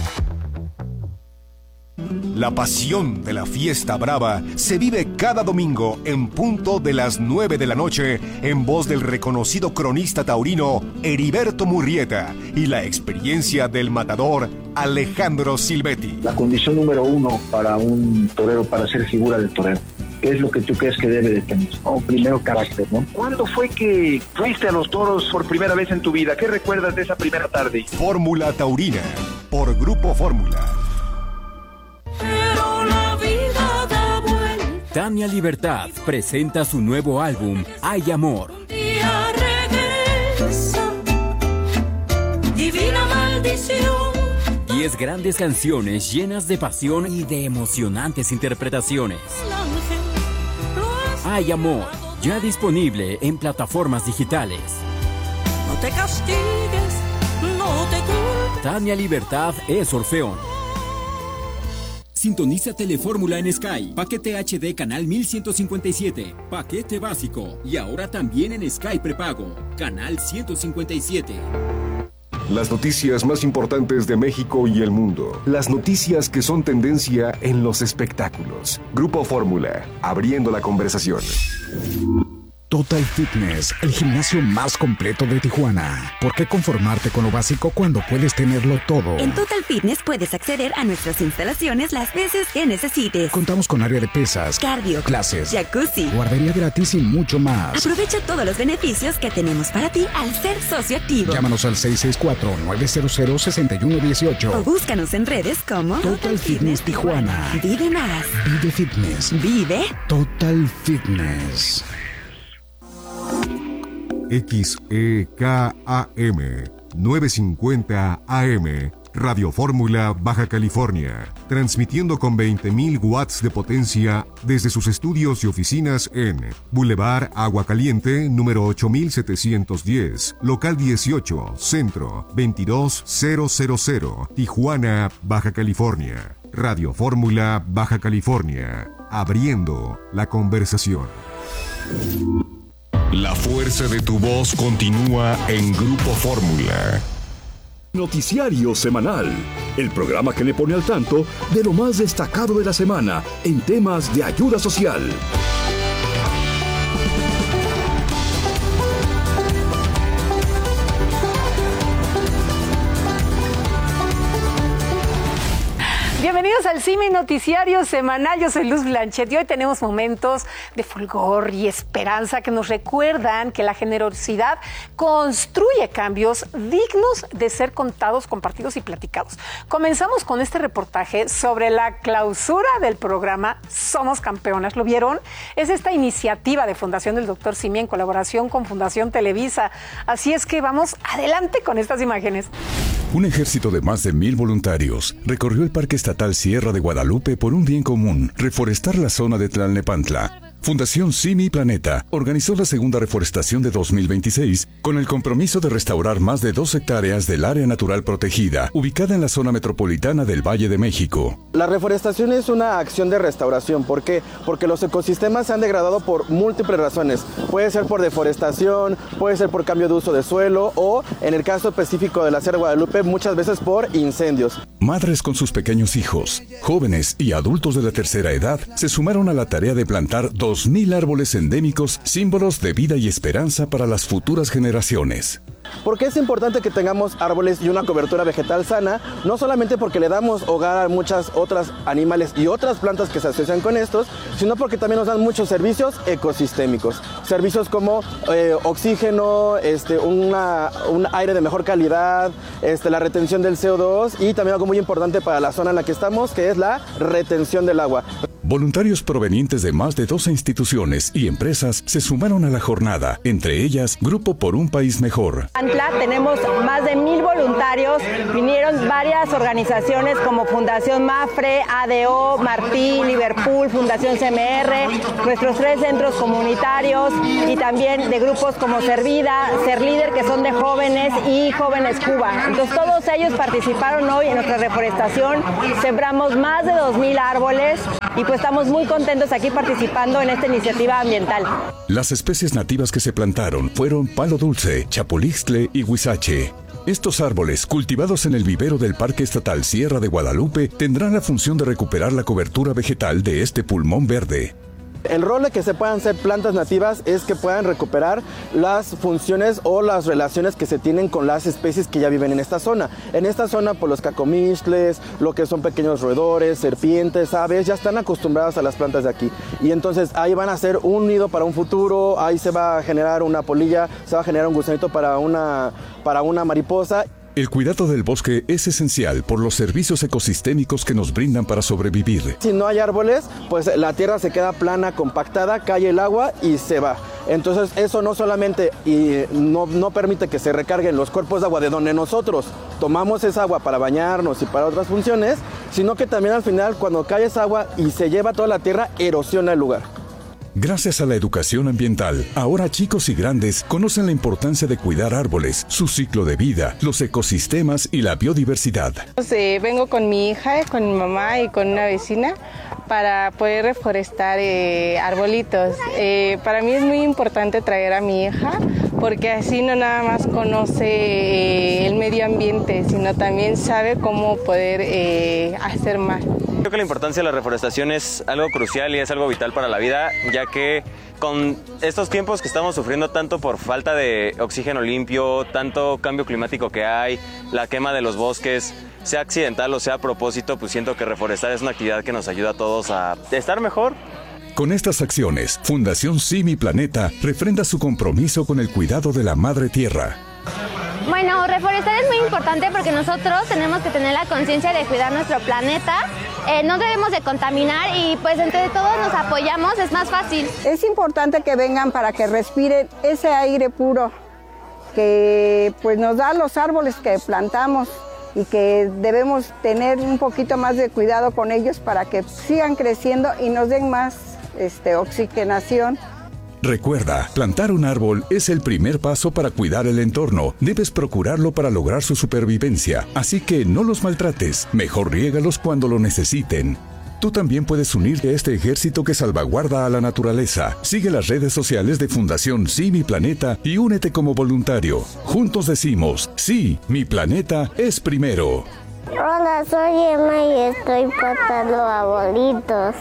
Speaker 6: La pasión de la fiesta brava se vive cada domingo en punto de las nueve de la noche en voz del reconocido cronista taurino Heriberto Murrieta y la experiencia del matador Alejandro Silvetti.
Speaker 23: La condición número uno para un torero, para ser figura del torero, ¿qué es lo que tú crees que debe de tener? Oh, primero, carácter, ¿no?
Speaker 22: ¿Cuándo fue que fuiste a los toros por primera vez en tu vida? ¿Qué recuerdas de esa primera tarde?
Speaker 6: Fórmula Taurina, por Grupo Fórmula.
Speaker 11: Pero la vida da vuelta.
Speaker 12: Tania Libertad presenta su nuevo álbum, Hay Amor.
Speaker 11: Un día regresa, divina maldición.
Speaker 12: Diez grandes canciones llenas de pasión y de emocionantes interpretaciones. Hay Amor, ya disponible en plataformas digitales.
Speaker 11: No te castigues, no te culpes.
Speaker 12: Tania Libertad es Orfeón. Sintoniza Telefórmula en Sky. Paquete H D canal mil ciento cincuenta y siete. Paquete básico. Y ahora también en Sky prepago. Canal ciento cincuenta y siete.
Speaker 13: Las noticias más importantes de México y el mundo. Las noticias que son tendencia en los espectáculos. Grupo Fórmula, abriendo la conversación.
Speaker 24: Total Fitness, el gimnasio más completo de Tijuana. ¿Por qué conformarte con lo básico cuando puedes tenerlo todo?
Speaker 25: En Total Fitness puedes acceder a nuestras instalaciones las veces que necesites.
Speaker 24: Contamos con área de pesas,
Speaker 25: cardio,
Speaker 24: clases,
Speaker 25: jacuzzi,
Speaker 24: guardería gratis y mucho más.
Speaker 25: Aprovecha todos los beneficios que tenemos para ti al ser socio activo.
Speaker 24: Llámanos al seis seis cuatro, nueve cero cero, seis uno uno ocho.
Speaker 25: O búscanos en redes como
Speaker 24: Total, Total Fitness, Fitness Tijuana.
Speaker 25: Vive más.
Speaker 24: Vive Fitness.
Speaker 25: Vive
Speaker 24: Total Fitness.
Speaker 13: X E K A M novecientos cincuenta A M Radio Fórmula Baja California, transmitiendo con veinte mil watts de potencia desde sus estudios y oficinas en Boulevard Agua Caliente, número ocho mil setecientos diez, local dieciocho, centro veintidós mil, Tijuana, Baja California. Radio Fórmula Baja California, abriendo la conversación. La fuerza de tu voz continúa en Grupo Fórmula.
Speaker 26: Noticiario semanal, el programa que le pone al tanto de lo más destacado de la semana en temas de ayuda social.
Speaker 27: Bienvenidos al C I M I Noticiario Semanal. Yo soy Luz Blanchet y hoy tenemos momentos de fulgor y esperanza que nos recuerdan que la generosidad construye cambios dignos de ser contados, compartidos y platicados. Comenzamos con este reportaje sobre la clausura del programa Somos Campeonas. ¿Lo vieron? Es esta iniciativa de Fundación del Doctor Simi en colaboración con Fundación Televisa. Así es que vamos adelante con estas imágenes.
Speaker 28: Un ejército de más de mil voluntarios recorrió el Parque Estatal Sierra de Guadalupe por un bien común: reforestar la zona de Tlalnepantla. Fundación Simi Planeta organizó la segunda reforestación de dos mil veintiséis con el compromiso de restaurar más de dos hectáreas del área natural protegida, ubicada en la zona metropolitana del Valle de México.
Speaker 29: La reforestación es una acción de restauración. ¿Por qué? Porque los ecosistemas se han degradado por múltiples razones. Puede ser por deforestación, puede ser por cambio de uso de suelo o, en el caso específico de la Sierra de Guadalupe, muchas veces por incendios.
Speaker 28: Madres con sus pequeños hijos, jóvenes y adultos de la tercera edad se sumaron a la tarea de plantar dos mil árboles endémicos, símbolos de vida y esperanza para las futuras generaciones.
Speaker 29: Porque es importante que tengamos árboles y una cobertura vegetal sana, no solamente porque le damos hogar a muchas otras animales y otras plantas que se asocian con estos, sino porque también nos dan muchos servicios ecosistémicos. Servicios como eh, oxígeno, este, una, un aire de mejor calidad, este, la retención del C O dos y también algo muy importante para la zona en la que estamos, que es la retención del agua.
Speaker 28: Voluntarios provenientes de más de doce instituciones y empresas se sumaron a la jornada, entre ellas Grupo por un País Mejor.
Speaker 2: Antla tenemos más de mil voluntarios, vinieron varias organizaciones como Fundación Mafre, A D O, Martí, Liverpool, Fundación C M R, nuestros tres centros comunitarios y también de grupos como Servida, Ser Líder, que son de jóvenes, y Jóvenes Cuba. Entonces todos ellos participaron hoy en nuestra reforestación, sembramos más de dos mil árboles y pues estamos muy contentos aquí participando en esta iniciativa ambiental.
Speaker 28: Las especies nativas que se plantaron fueron palo dulce, chapulixtle y huizache. Estos árboles, cultivados en el vivero del Parque Estatal Sierra de Guadalupe, tendrán la función de recuperar la cobertura vegetal de este pulmón verde.
Speaker 29: El rol de que se puedan ser plantas nativas es que puedan recuperar las funciones o las relaciones que se tienen con las especies que ya viven en esta zona. En esta zona, por los cacomixtles, lo que son pequeños roedores, serpientes, aves, ya están acostumbradas a las plantas de aquí. Y entonces ahí van a hacer un nido para un futuro, ahí se va a generar una polilla, se va a generar un gusanito para una, para una mariposa.
Speaker 28: El cuidado del bosque es esencial por los servicios ecosistémicos que nos brindan para sobrevivir.
Speaker 29: Si no hay árboles, pues la tierra se queda plana, compactada, cae el agua y se va. Entonces eso no solamente y no, no permite que se recarguen los cuerpos de agua de donde nosotros tomamos esa agua para bañarnos y para otras funciones, sino que también al final cuando cae esa agua y se lleva toda la tierra, erosiona el lugar.
Speaker 28: Gracias a la educación ambiental, ahora chicos y grandes conocen la importancia de cuidar árboles, su ciclo de vida, los ecosistemas y la biodiversidad.
Speaker 5: Eh, vengo con mi hija, con mi mamá y con una vecina para poder reforestar eh, arbolitos. Eh, para mí es muy importante traer a mi hija porque así no nada más conoce eh, el medio ambiente, sino también sabe cómo poder eh, hacer más.
Speaker 7: Creo que la importancia de la reforestación es algo crucial y es algo vital para la vida, ya que con estos tiempos que estamos sufriendo tanto por falta de oxígeno limpio, tanto cambio climático que hay, la quema de los bosques, sea accidental o sea a propósito, pues siento que reforestar es una actividad que nos ayuda a todos a estar mejor.
Speaker 28: Con estas acciones, Fundación Sí Mi Planeta refrenda su compromiso con el cuidado de la madre tierra.
Speaker 8: Bueno, reforestar es muy importante porque nosotros tenemos que tener la conciencia de cuidar nuestro planeta, eh, no debemos de contaminar y pues entre todos nos apoyamos, es más fácil.
Speaker 9: Es importante que vengan para que respiren ese aire puro que pues nos da los árboles que plantamos y que debemos tener un poquito más de cuidado con ellos para que sigan creciendo y nos den más este, oxigenación.
Speaker 28: Recuerda, plantar un árbol es el primer paso para cuidar el entorno. Debes procurarlo para lograr su supervivencia, así que no los maltrates, mejor riégalos cuando lo necesiten. Tú también puedes unirte a este ejército que salvaguarda a la naturaleza. Sigue las redes sociales de Fundación Sí Mi Planeta y únete como voluntario. Juntos decimos, sí, mi planeta es primero.
Speaker 10: Hola, soy Emma y estoy plantando arbolitos.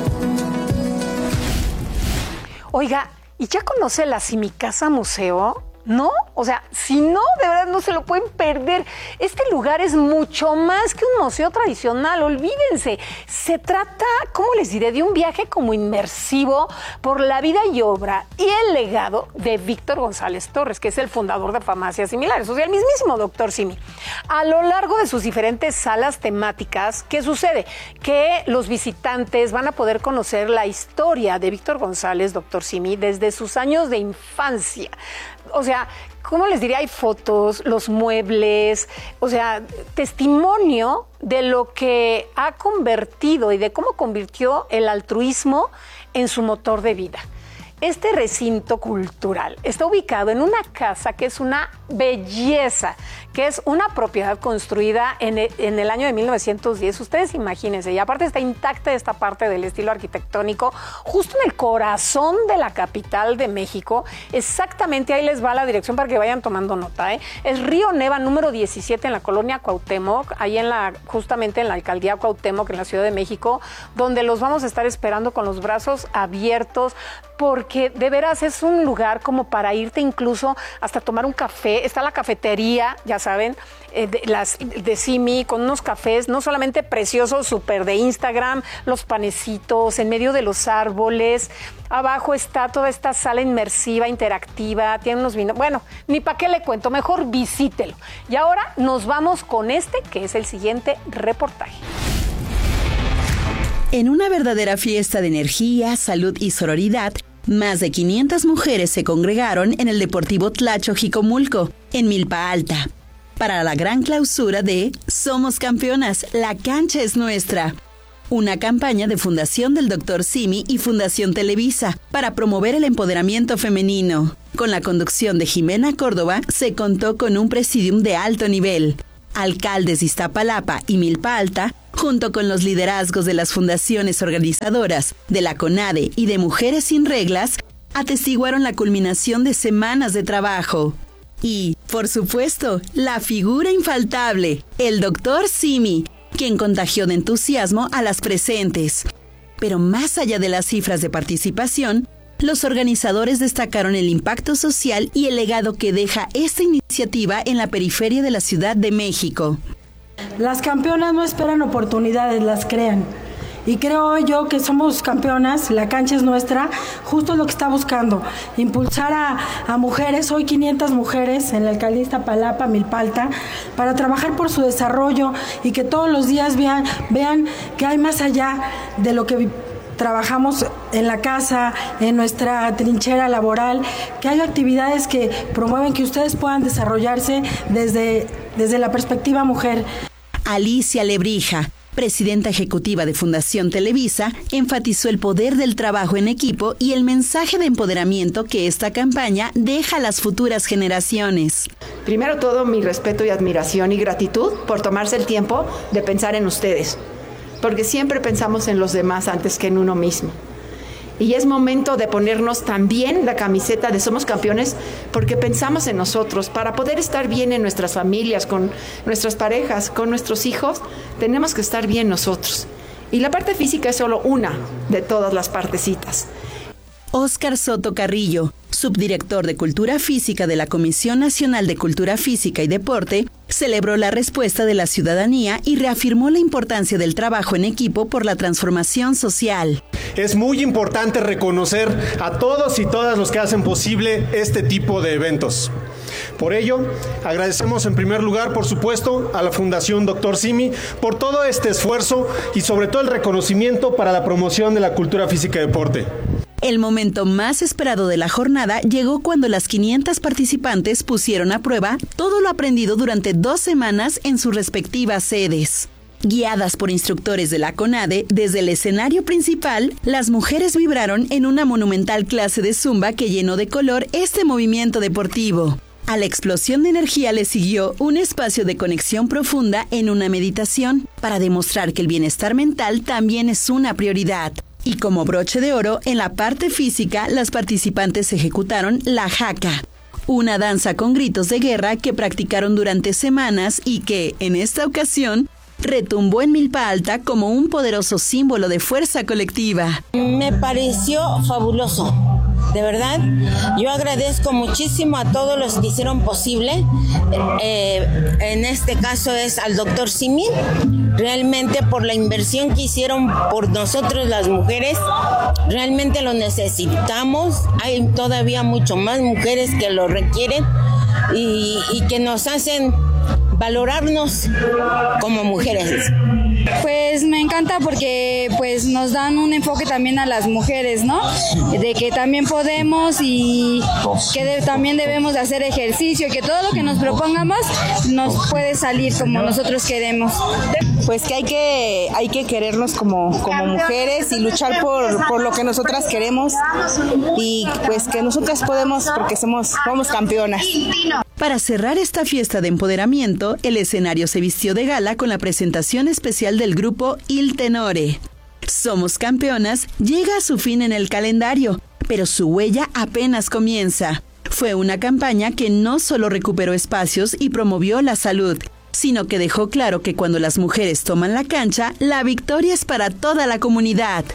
Speaker 27: Oiga, ¿y ya conoce la Simicasa Museo? ¿No? O sea, si no, de verdad no se lo pueden perder. Este lugar es mucho más que un museo tradicional, olvídense. Se trata, ¿cómo les diré?, de un viaje como inmersivo por la vida y obra y el legado de Víctor González Torres, que es el fundador de Farmacias Similares, o sea, el mismísimo doctor Simi. A lo largo de sus diferentes salas temáticas, ¿qué sucede? Que los visitantes van a poder conocer la historia de Víctor González, doctor Simi, desde sus años de infancia. O sea, ¿cómo les diría? Hay fotos, los muebles, o sea, testimonio de lo que ha convertido y de cómo convirtió el altruismo en su motor de vida. Este recinto cultural está ubicado en una casa que es una belleza, que es una propiedad construida en el, en el año de mil novecientos diez. Ustedes imagínense, y aparte está intacta esta parte del estilo arquitectónico, justo en el corazón de la capital de México. Exactamente ahí les va la dirección para que vayan tomando nota, ¿eh? Es Río Neva número diecisiete en la colonia Cuauhtémoc, ahí en la, justamente en la alcaldía Cuauhtémoc, en la Ciudad de México, donde los vamos a estar esperando con los brazos abiertos, porque de veras es un lugar como para irte incluso hasta tomar un café. Está la cafetería, ya saben, eh, de, las, de Simi, con unos cafés no solamente preciosos, súper de Instagram, los panecitos en medio de los árboles. Abajo está toda esta sala inmersiva, interactiva, tiene unos vinos. Bueno, ni para qué le cuento, mejor visítelo. Y ahora nos vamos con este, que es el siguiente reportaje.
Speaker 4: En una verdadera fiesta de energía, salud y sororidad, más de quinientas mujeres se congregaron en el Deportivo Tlacho Jicomulco, en Milpa Alta, para la gran clausura de Somos Campeonas, la cancha es nuestra. Una campaña de Fundación del doctor Simi y Fundación Televisa para promover el empoderamiento femenino. Con la conducción de Jimena Córdoba, se contó con un presidium de alto nivel. Alcaldes de Iztapalapa y Milpa Alta, junto con los liderazgos de las fundaciones organizadoras, de la CONADE y de Mujeres Sin Reglas, atestiguaron la culminación de semanas de trabajo. Y, por supuesto, la figura infaltable, el doctor Simi, quien contagió de entusiasmo a las presentes. Pero más allá de las cifras de participación, los organizadores destacaron el impacto social y el legado que deja esta iniciativa en la periferia de la Ciudad de México.
Speaker 14: Las campeonas no esperan oportunidades, las crean. Y creo yo que somos campeonas, la cancha es nuestra, justo lo que está buscando, impulsar a, a mujeres, hoy quinientas mujeres en la alcaldía de Iztapalapa, Milpa Alta, para trabajar por su desarrollo y que todos los días vean, vean que hay más allá de lo que trabajamos en la casa, en nuestra trinchera laboral, que hay actividades que promueven que ustedes puedan desarrollarse desde, desde la perspectiva mujer.
Speaker 4: Alicia Lebrija, presidenta ejecutiva de Fundación Televisa, enfatizó el poder del trabajo en equipo y el mensaje de empoderamiento que esta campaña deja a las futuras generaciones.
Speaker 15: Primero todo, mi respeto y admiración y gratitud por tomarse el tiempo de pensar en ustedes, porque siempre pensamos en los demás antes que en uno mismo. Y es momento de ponernos también la camiseta de Somos Campeones, porque pensamos en nosotros. Para poder estar bien en nuestras familias, con nuestras parejas, con nuestros hijos, tenemos que estar bien nosotros. Y la parte física es solo una de todas las partecitas.
Speaker 4: Óscar Soto Carrillo, subdirector de Cultura Física de la Comisión Nacional de Cultura Física y Deporte, celebró la respuesta de la ciudadanía y reafirmó la importancia del trabajo en equipo por la transformación social.
Speaker 16: Es muy importante reconocer a todos y todas los que hacen posible este tipo de eventos. Por ello, agradecemos en primer lugar, por supuesto, a la Fundación doctor Simi por todo este esfuerzo y sobre todo el reconocimiento para la promoción de la cultura física y deporte.
Speaker 4: El momento más esperado de la jornada llegó cuando las quinientas participantes pusieron a prueba todo lo aprendido durante dos semanas en sus respectivas sedes. Guiadas por instructores de la CONADE, desde el escenario principal, las mujeres vibraron en una monumental clase de zumba que llenó de color este movimiento deportivo. A la explosión de energía le siguió un espacio de conexión profunda en una meditación para demostrar que el bienestar mental también es una prioridad. Y como broche de oro, en la parte física, las participantes ejecutaron la jaca, una danza con gritos de guerra que practicaron durante semanas y que, en esta ocasión, retumbó en Milpa Alta como un poderoso símbolo de fuerza colectiva.
Speaker 17: Me pareció fabuloso. De verdad, yo agradezco muchísimo a todos los que hicieron posible. Eh, en este caso es al doctor Simi, realmente por la inversión que hicieron por nosotros las mujeres. Realmente lo necesitamos. Hay todavía mucho más mujeres que lo requieren y, y que nos hacen valorarnos como mujeres.
Speaker 18: Pues me encanta porque pues nos dan un enfoque también a las mujeres, ¿no? De que también podemos y que de, también debemos de hacer ejercicio, que todo lo que nos propongamos nos puede salir como nosotros queremos.
Speaker 19: Pues que hay que hay que querernos como, como mujeres y luchar por, por lo que nosotras queremos y pues que nosotras podemos porque somos, somos campeonas.
Speaker 4: Para cerrar esta fiesta de empoderamiento, el escenario se vistió de gala con la presentación especial del grupo Il Tenore. Somos Campeonas llega a su fin en el calendario, pero su huella apenas comienza. Fue una campaña que no solo recuperó espacios y promovió la salud, sino que dejó claro que cuando las mujeres toman la cancha, la victoria es para toda la comunidad.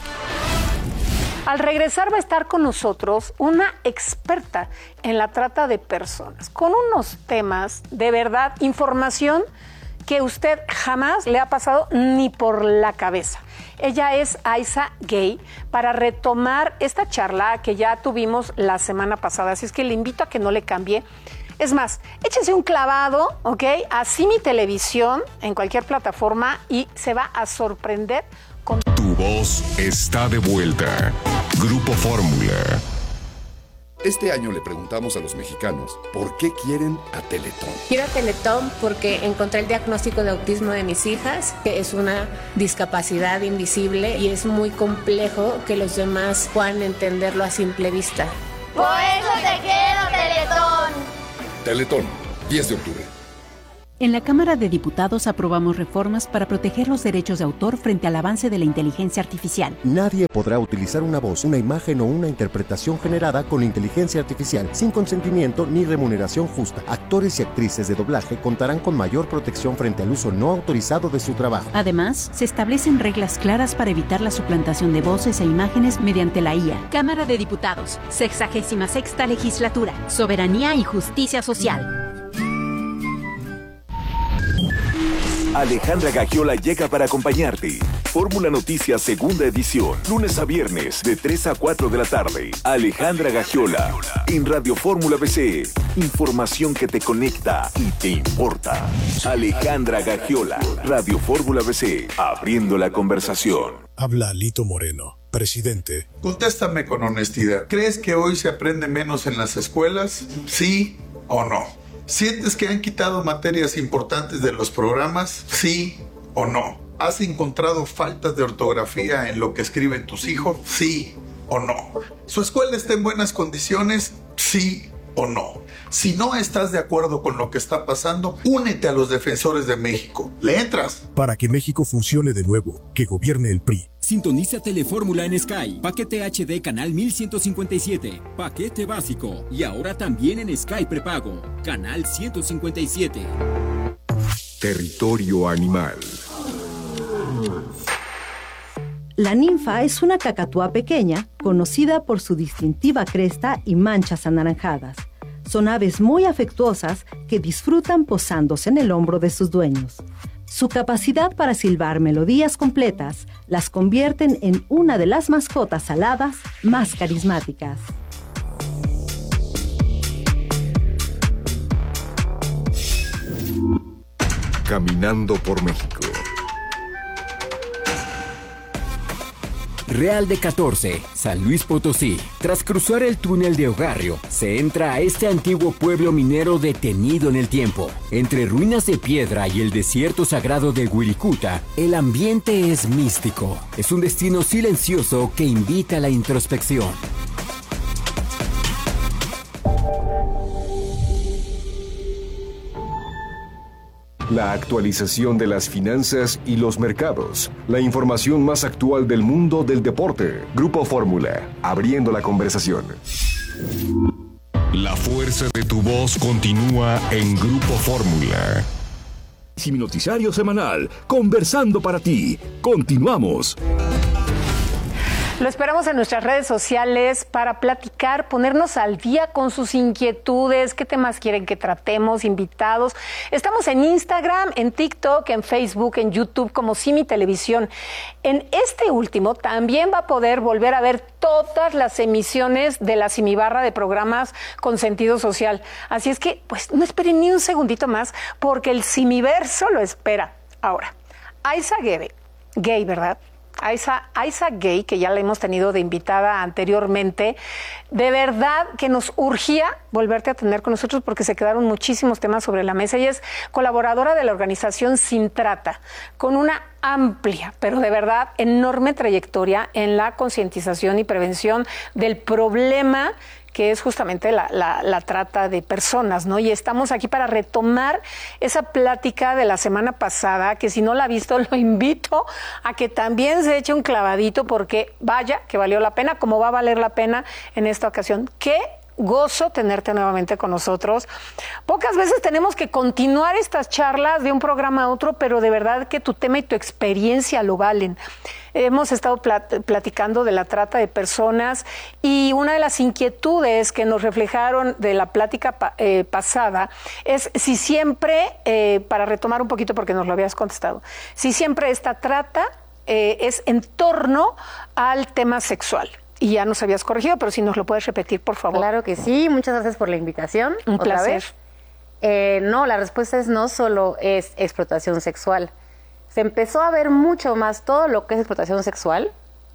Speaker 27: Al regresar va a estar con nosotros una experta en la trata de personas, con unos temas de verdad, información que usted jamás le ha pasado ni por la cabeza. Ella es Aiza Gay, para retomar esta charla que ya tuvimos la semana pasada, así es que le invito a que no le cambie. Es más, échense un clavado, ¿ok? A Simi Televisión, en cualquier plataforma, y se va a sorprender con...
Speaker 13: Tu voz está de vuelta. Grupo Fórmula.
Speaker 1: Este año le preguntamos a los mexicanos por qué quieren a Teletón.
Speaker 3: Quiero a Teletón porque encontré el diagnóstico de autismo de mis hijas, que es una discapacidad invisible y es muy complejo que los demás puedan entenderlo a simple vista.
Speaker 8: Por eso te quiero, Teletón.
Speaker 1: Teletón, diez de octubre.
Speaker 6: En la Cámara de Diputados aprobamos reformas para proteger los derechos de autor frente al avance de la inteligencia artificial.
Speaker 11: Nadie podrá utilizar una voz, una imagen o una interpretación generada con inteligencia artificial sin consentimiento ni remuneración justa. Actores y actrices de doblaje contarán con mayor protección frente al uso no autorizado de su trabajo.
Speaker 6: Además, se establecen reglas claras para evitar la suplantación de voces e imágenes mediante la I A.
Speaker 25: Cámara de Diputados, sexagésima sexta legislatura, soberanía y justicia social.
Speaker 12: Alejandra Gagiola llega para acompañarte. Fórmula Noticias segunda edición, lunes a viernes de tres a cuatro de la tarde. Alejandra Gagiola en Radio Fórmula B C. Información que te conecta y te importa. Alejandra Gagiola, Radio Fórmula B C, abriendo la conversación.
Speaker 20: Habla Lito Moreno, presidente.
Speaker 21: Contéstame con honestidad. ¿Crees que hoy se aprende menos en las escuelas? ¿Sí o no? ¿Sientes que han quitado materias importantes de los programas? ¿Sí o no? ¿Has encontrado faltas de ortografía en lo que escriben tus hijos? ¿Sí o no? ¿Su escuela está en buenas condiciones? ¿Sí o no? Si no estás de acuerdo con lo que está pasando, únete a los defensores de México. ¿Le entras?
Speaker 20: Para que México funcione de nuevo, que gobierne el P R I.
Speaker 22: Sintoniza Telefórmula en Sky. Paquete H D canal mil ciento cincuenta y siete. Paquete básico. Y ahora también en Sky prepago. Canal ciento cincuenta y siete.
Speaker 13: Territorio animal.
Speaker 23: La ninfa es una cacatúa pequeña, conocida por su distintiva cresta y manchas anaranjadas. Son aves muy afectuosas que disfrutan posándose en el hombro de sus dueños. Su capacidad para silbar melodías completas las convierten en una de las mascotas aladas más carismáticas.
Speaker 13: Caminando por México.
Speaker 30: Real de catorce, San Luis Potosí. Tras cruzar el túnel de Ogarrio, se entra a este antiguo pueblo minero detenido en el tiempo. Entre ruinas de piedra y el desierto sagrado de Wirikuta, el ambiente es místico. Es un destino silencioso que invita a la introspección.
Speaker 13: La actualización de las finanzas y los mercados. La información más actual del mundo del deporte. Grupo Fórmula, abriendo la conversación. La fuerza de tu voz continúa en Grupo Fórmula.
Speaker 26: Simi Noticiario Semanal, conversando para ti. Continuamos.
Speaker 27: Lo esperamos en nuestras redes sociales para platicar, ponernos al día con sus inquietudes, qué temas quieren que tratemos, invitados. Estamos en Instagram, en TikTok, en Facebook, en YouTube como Simi Televisión. En este último también va a poder volver a ver todas las emisiones de la Simi Barra de programas con sentido social. Así es que, pues, no esperen ni un segundito más porque el Simiverso lo espera. Ahora, Aiza Gebe, gay, ¿verdad? Aiza, Aiza Gay, que ya la hemos tenido de invitada anteriormente, de verdad que nos urgía volverte a tener con nosotros porque se quedaron muchísimos temas sobre la mesa. Ella es colaboradora de la organización Sin Trata, con una amplia, pero de verdad enorme trayectoria en la concientización y prevención del problema que es justamente la, la, la trata de personas, ¿no? Y estamos aquí para retomar esa plática de la semana pasada, que si no la ha visto, lo invito a que también se eche un clavadito, porque vaya que valió la pena, como va a valer la pena en esta ocasión. ¡Qué gozo tenerte nuevamente con nosotros! Pocas veces tenemos que continuar estas charlas de un programa a otro, pero de verdad que tu tema y tu experiencia lo valen. Hemos estado plat- platicando de la trata de personas y una de las inquietudes que nos reflejaron de la plática pa- eh, pasada es si siempre, eh, para retomar un poquito porque nos lo habías contestado, si siempre esta trata eh, es en torno al tema sexual. Y ya nos habías corregido, pero si nos lo puedes repetir, por favor.
Speaker 31: Claro que sí, muchas gracias por la invitación.
Speaker 27: Un
Speaker 31: otra
Speaker 27: placer.
Speaker 31: Vez. Eh, no, la respuesta es no solo es explotación sexual. se empezó a ver mucho más todo lo que es explotación sexual,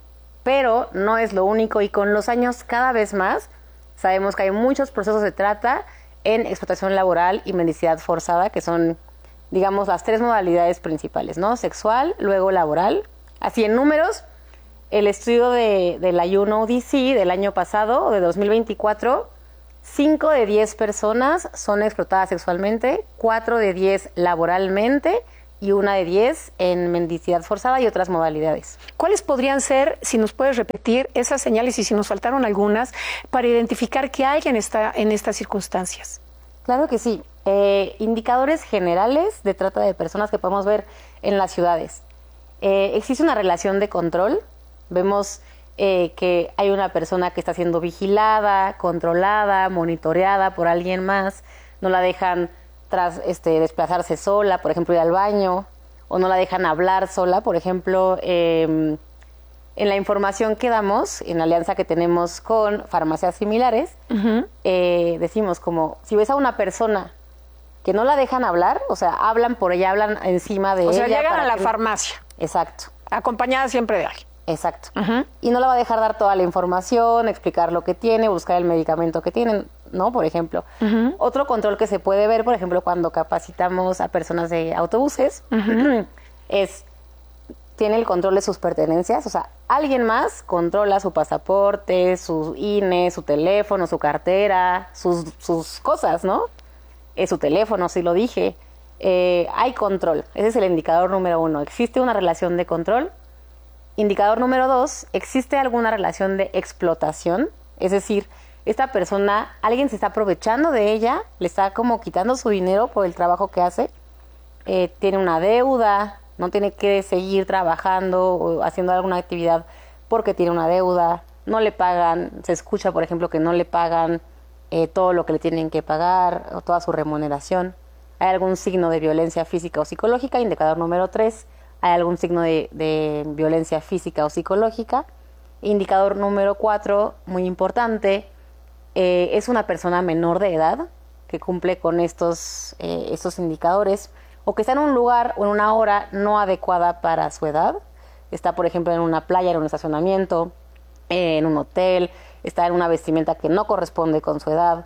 Speaker 31: pero no es lo único y con los años cada vez más sabemos que hay muchos procesos de trata en explotación laboral y mendicidad forzada, que son, digamos, las tres modalidades principales, ¿no? Sexual, luego laboral. Así en números, el estudio de, de la U N O D C del año pasado, de dos mil veinticuatro, cinco de diez personas son explotadas sexualmente, cuatro de diez laboralmente y una de diez en mendicidad forzada y otras modalidades.
Speaker 27: ¿Cuáles podrían ser, si nos puedes repetir, esas señales y si nos faltaron algunas, para identificar que alguien está en estas circunstancias?
Speaker 31: Claro que sí. Eh, indicadores generales de trata de personas que podemos ver en las ciudades. Eh, existe una relación de control. Vemos eh, que hay una persona que está siendo vigilada, controlada, monitoreada por alguien más. No la dejan tras este, desplazarse sola, por ejemplo, ir al baño, o no la dejan hablar sola, por ejemplo, eh, en la información que damos, en la alianza que tenemos con farmacias similares, uh-huh. eh, decimos como, si ves a una persona que no la dejan hablar, o sea, hablan por ella, hablan encima de ella.
Speaker 27: O sea, llegan a la
Speaker 31: que...
Speaker 27: farmacia.
Speaker 31: Exacto.
Speaker 27: Acompañada siempre de alguien.
Speaker 31: Exacto. Uh-huh. Y no la va a dejar dar toda la información, explicar lo que tiene, buscar el medicamento que tienen, ¿no? Por ejemplo. Uh-huh. Otro control que se puede ver, por ejemplo, cuando capacitamos a personas de autobuses, uh-huh. es, tiene el control de sus pertenencias, o sea, alguien más controla su pasaporte, su I N E, su teléfono, su cartera, sus, sus cosas, ¿no? Es su teléfono, sí lo dije. Eh, hay control, ese es el indicador número uno. Existe una relación de control. Indicador número dos, ¿existe alguna relación de explotación? Es decir, esta persona, alguien se está aprovechando de ella, le está como quitando su dinero por el trabajo que hace, eh, tiene una deuda, no tiene que seguir trabajando o haciendo alguna actividad porque tiene una deuda, no le pagan, se escucha, por ejemplo, que no le pagan eh, todo lo que le tienen que pagar o toda su remuneración. ¿Hay algún signo de violencia física o psicológica? Indicador número tres. ¿Hay algún signo de, de violencia física o psicológica? Indicador número cuatro, muy importante, eh, es una persona menor de edad que cumple con estos, eh, estos indicadores o que está en un lugar o en una hora no adecuada para su edad. Está, por ejemplo, en una playa, en un estacionamiento, eh, en un hotel, está en una vestimenta que no corresponde con su edad.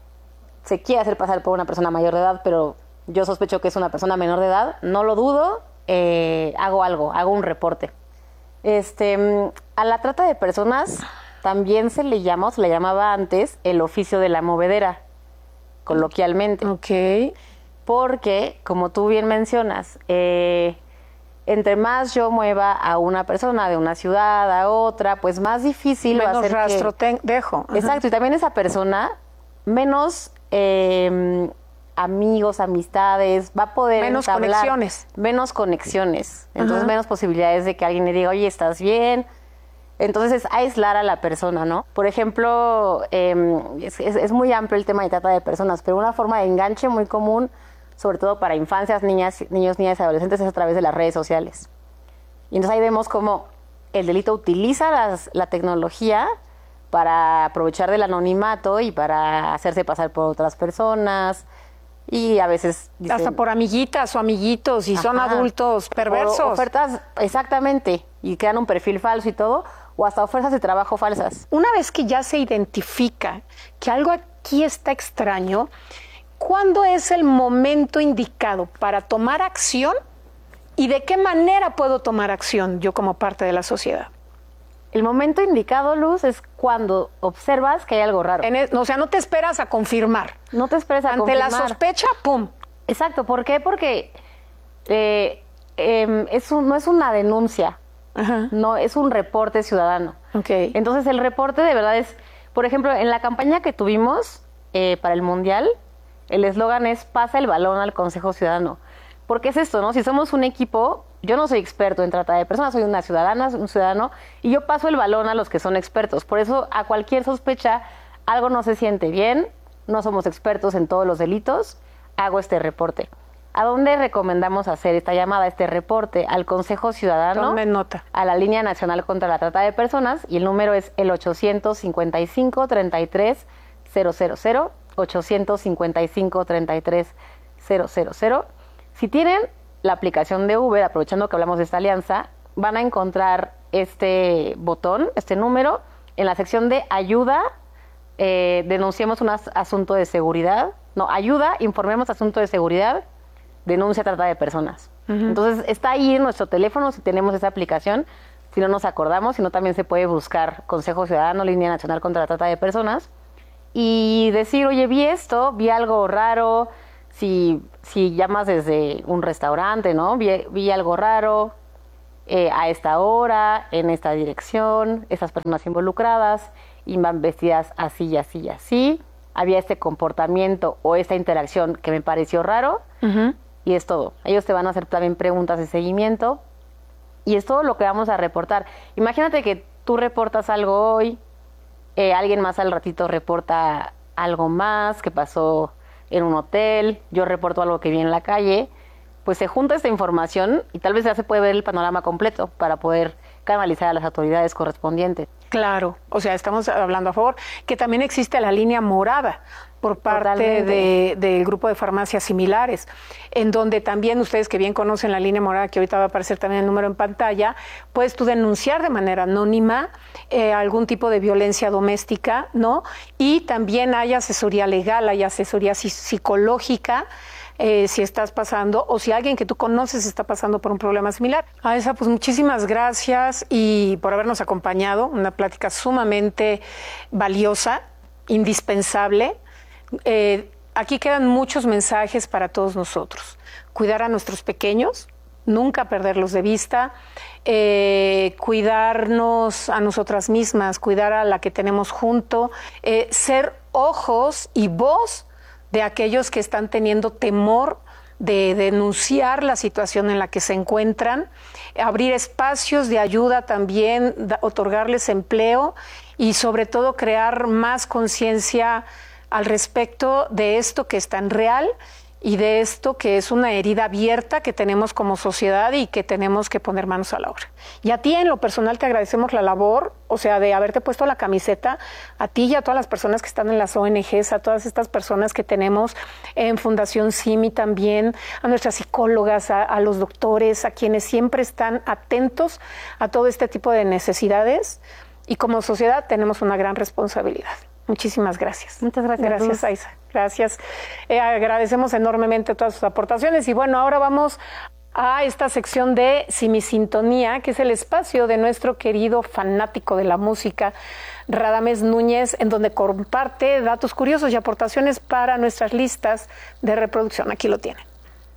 Speaker 31: Se quiere hacer pasar por una persona mayor de edad, pero yo sospecho que es una persona menor de edad, no lo dudo. Eh, hago algo, hago un reporte. Este, a la trata de personas también se le llama, o se le llamaba antes, el oficio de la movedera, coloquialmente.
Speaker 27: Ok.
Speaker 31: Porque, como tú bien mencionas, eh, entre más yo mueva a una persona de una ciudad a otra, pues más difícil
Speaker 27: menos
Speaker 31: va a ser
Speaker 27: rastro
Speaker 31: que...
Speaker 27: te dejo. Ajá.
Speaker 31: Exacto, y también esa persona menos... Eh, amigos, amistades, va a poder
Speaker 27: menos
Speaker 31: entablar,
Speaker 27: conexiones.
Speaker 31: Menos conexiones. Entonces,
Speaker 27: Ajá.
Speaker 31: menos posibilidades de que alguien le diga, oye, ¿estás bien? Entonces, es aislar a la persona, ¿no? Por ejemplo, eh, es, es, es muy amplio el tema de trata de personas, pero una forma de enganche muy común, sobre todo para infancias, niñas, niños, niñas y adolescentes, es a través de las redes sociales. Y entonces ahí vemos cómo el delito utiliza las, la tecnología para aprovechar del anonimato y para hacerse pasar por otras personas. Y a veces dicen,
Speaker 27: hasta por amiguitas o amiguitos y ajá, son adultos perversos.
Speaker 31: O ofertas, exactamente, y crean un perfil falso y todo, o hasta ofertas de trabajo falsas.
Speaker 27: Una vez que ya se identifica que algo aquí está extraño, ¿cuándo es el momento indicado para tomar acción y de qué manera puedo tomar acción yo como parte de la sociedad?
Speaker 31: El momento indicado, Luz, es cuando observas que hay algo raro.
Speaker 27: En el, o sea, no te esperas a confirmar.
Speaker 31: No te esperas a
Speaker 27: Ante
Speaker 31: confirmar.
Speaker 27: Ante la sospecha, ¡pum!
Speaker 31: Exacto. ¿Por qué? Porque eh, eh, es un, no es una denuncia. Ajá. No, es un reporte ciudadano.
Speaker 27: Okay.
Speaker 31: Entonces, el reporte de verdad es... Por ejemplo, en la campaña que tuvimos eh, para el Mundial, el eslogan es pasa el balón al Consejo Ciudadano. Porque es esto, ¿no? Si somos un equipo... Yo no soy experto en trata de personas, soy una ciudadana, un ciudadano, y yo paso el balón a los que son expertos. Por eso, a cualquier sospecha, algo no se siente bien, no somos expertos en todos los delitos, hago este reporte. ¿A dónde recomendamos hacer esta llamada, este reporte? Al Consejo Ciudadano,
Speaker 27: Tome nota.
Speaker 31: A la Línea Nacional contra la Trata de Personas, y el número es el ochocientos cincuenta y cinco, treinta y tres, cero cero cero, ochocientos cincuenta y cinco, treinta y tres, cero cero cero. Si tienen la aplicación de Uber, aprovechando que hablamos de esta alianza, van a encontrar este botón, este número, en la sección de ayuda, eh, denunciemos un as- asunto de seguridad. No, ayuda, informemos asunto de seguridad, denuncia trata de personas. Uh-huh. Entonces, está ahí en nuestro teléfono si tenemos esa aplicación, si no nos acordamos, si no también se puede buscar Consejo Ciudadano, Línea Nacional contra la Trata de Personas, y decir, oye, vi esto, vi algo raro, si, si llamas desde un restaurante, ¿no? Vi, vi algo raro eh, a esta hora, en esta dirección, estas personas involucradas, y van vestidas así y así y así, había este comportamiento o esta interacción que me pareció raro, uh-huh. y es todo. Ellos te van a hacer también preguntas de seguimiento, y es todo lo que vamos a reportar. Imagínate que tú reportas algo hoy, eh, alguien más al ratito reporta algo más que pasó en un hotel, yo reporto algo que vi en la calle, pues se junta esta información y tal vez ya se puede ver el panorama completo para poder canalizar a las autoridades correspondientes.
Speaker 27: Claro, o sea, estamos hablando a favor, que también existe la línea morada por parte de, del grupo de farmacias similares, en donde también ustedes que bien conocen la línea morada, que ahorita va a aparecer también el número en pantalla, puedes tú denunciar de manera anónima eh, algún tipo de violencia doméstica, ¿no? Y también hay asesoría legal, hay asesoría psicológica, Eh, si estás pasando o si alguien que tú conoces está pasando por un problema similar. Aisa, pues muchísimas gracias y por habernos acompañado, una plática sumamente valiosa, indispensable. Eh, aquí quedan muchos mensajes para todos nosotros. Cuidar a nuestros pequeños, nunca perderlos de vista, eh, cuidarnos a nosotras mismas, cuidar a la que tenemos junto, eh, ser ojos y voz de aquellos que están teniendo temor de denunciar la situación en la que se encuentran, abrir espacios de ayuda también, da, otorgarles empleo y sobre todo crear más conciencia al respecto de esto que es tan real y de esto que es una herida abierta que tenemos como sociedad y que tenemos que poner manos a la obra. Y a ti en lo personal te agradecemos la labor, o sea, de haberte puesto la camiseta, a ti y a todas las personas que están en las O N Ges, a todas estas personas que tenemos en Fundación Simi también, a nuestras psicólogas, a, a los doctores, a quienes siempre están atentos a todo este tipo de necesidades y como sociedad tenemos una gran responsabilidad. Muchísimas gracias.
Speaker 31: Muchas gracias.
Speaker 27: Gracias, Aisa. Gracias. Eh, agradecemos enormemente todas sus aportaciones. Y bueno, ahora vamos a esta sección de Simi Sintonía, que es el espacio de nuestro querido fanático de la música, Radamés Núñez, en donde comparte datos curiosos y aportaciones para nuestras listas de reproducción. Aquí lo tienen.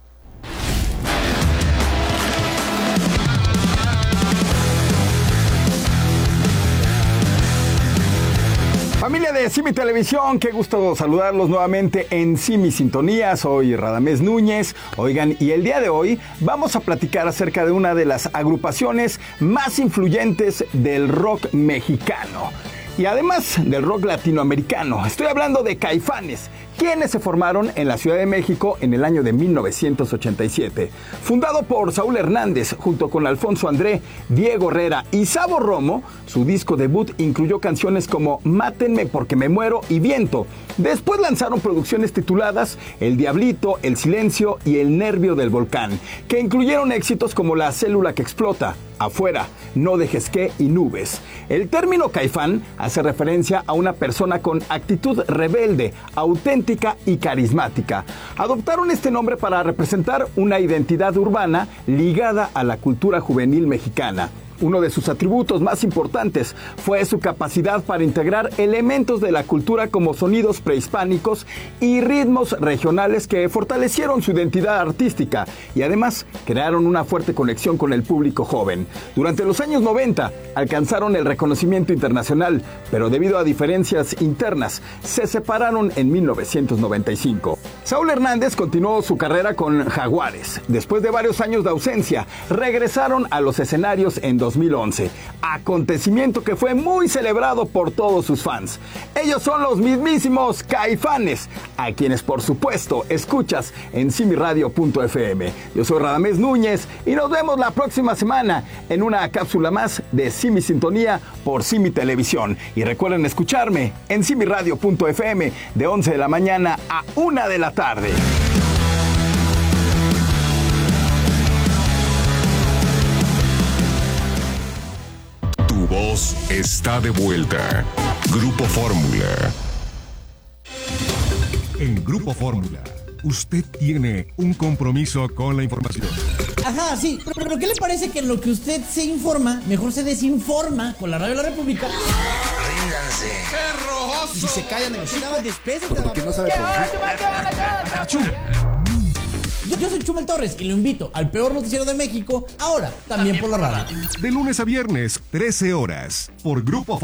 Speaker 2: Familia de Simi Televisión, qué gusto saludarlos nuevamente en Simi Sintonía. Soy Radamés Núñez. Oigan, y el día de hoy vamos a platicar acerca de una de las agrupaciones más influyentes del rock mexicano y además del rock latinoamericano. Estoy hablando de Caifanes, quienes se formaron en la Ciudad de México en el año de mil novecientos ochenta y siete. Fundado por Saúl Hernández, junto con Alfonso André, Diego Herrera y Sabo Romo, su disco debut incluyó canciones como Mátenme porque me muero y Viento. Después lanzaron producciones tituladas El Diablito, El Silencio y El Nervio del Volcán, que incluyeron éxitos como La Célula que Explota, Afuera, No dejes que y Nubes. El término Caifán hace referencia a una persona con actitud rebelde, auténtica y carismática. Adoptaron este nombre para representar una identidad urbana ligada a la cultura juvenil mexicana. Uno de sus atributos más importantes fue su capacidad para integrar elementos de la cultura como sonidos prehispánicos y ritmos regionales que fortalecieron su identidad artística y además crearon una fuerte conexión con el público joven. Durante los años noventa alcanzaron el reconocimiento internacional, pero debido a diferencias internas se separaron en mil novecientos noventa y cinco. Saúl Hernández continuó su carrera con Jaguares. Después de varios años de ausencia, regresaron a los escenarios en dos mil once, acontecimiento que fue muy celebrado por todos sus fans. Ellos son los mismísimos Caifanes, a quienes por supuesto escuchas en simi radio punto efe eme. Yo soy Radamés Núñez y nos vemos la próxima semana en una cápsula más de Simi Sintonía por Simi Televisión. Y recuerden escucharme en simi radio punto efe eme de once de la mañana a una de la tarde.
Speaker 13: Unidos está de vuelta. Grupo Fórmula. En Grupo Fórmula, usted tiene un compromiso con la información.
Speaker 5: Ajá, sí, pero, pero ¿qué le parece que en lo que usted se informa, mejor se desinforma con la Radio de la República?
Speaker 7: Ríndanse. ¡Qué rojoso!
Speaker 5: Y si se callan, negociaban despesas.
Speaker 7: Porque no sabe
Speaker 5: Chuma. Yo, yo soy Chumel Torres y lo invito al peor noticiero de México, ahora también por la radio.
Speaker 13: De lunes a viernes, trece horas, por Grupo Fórmula.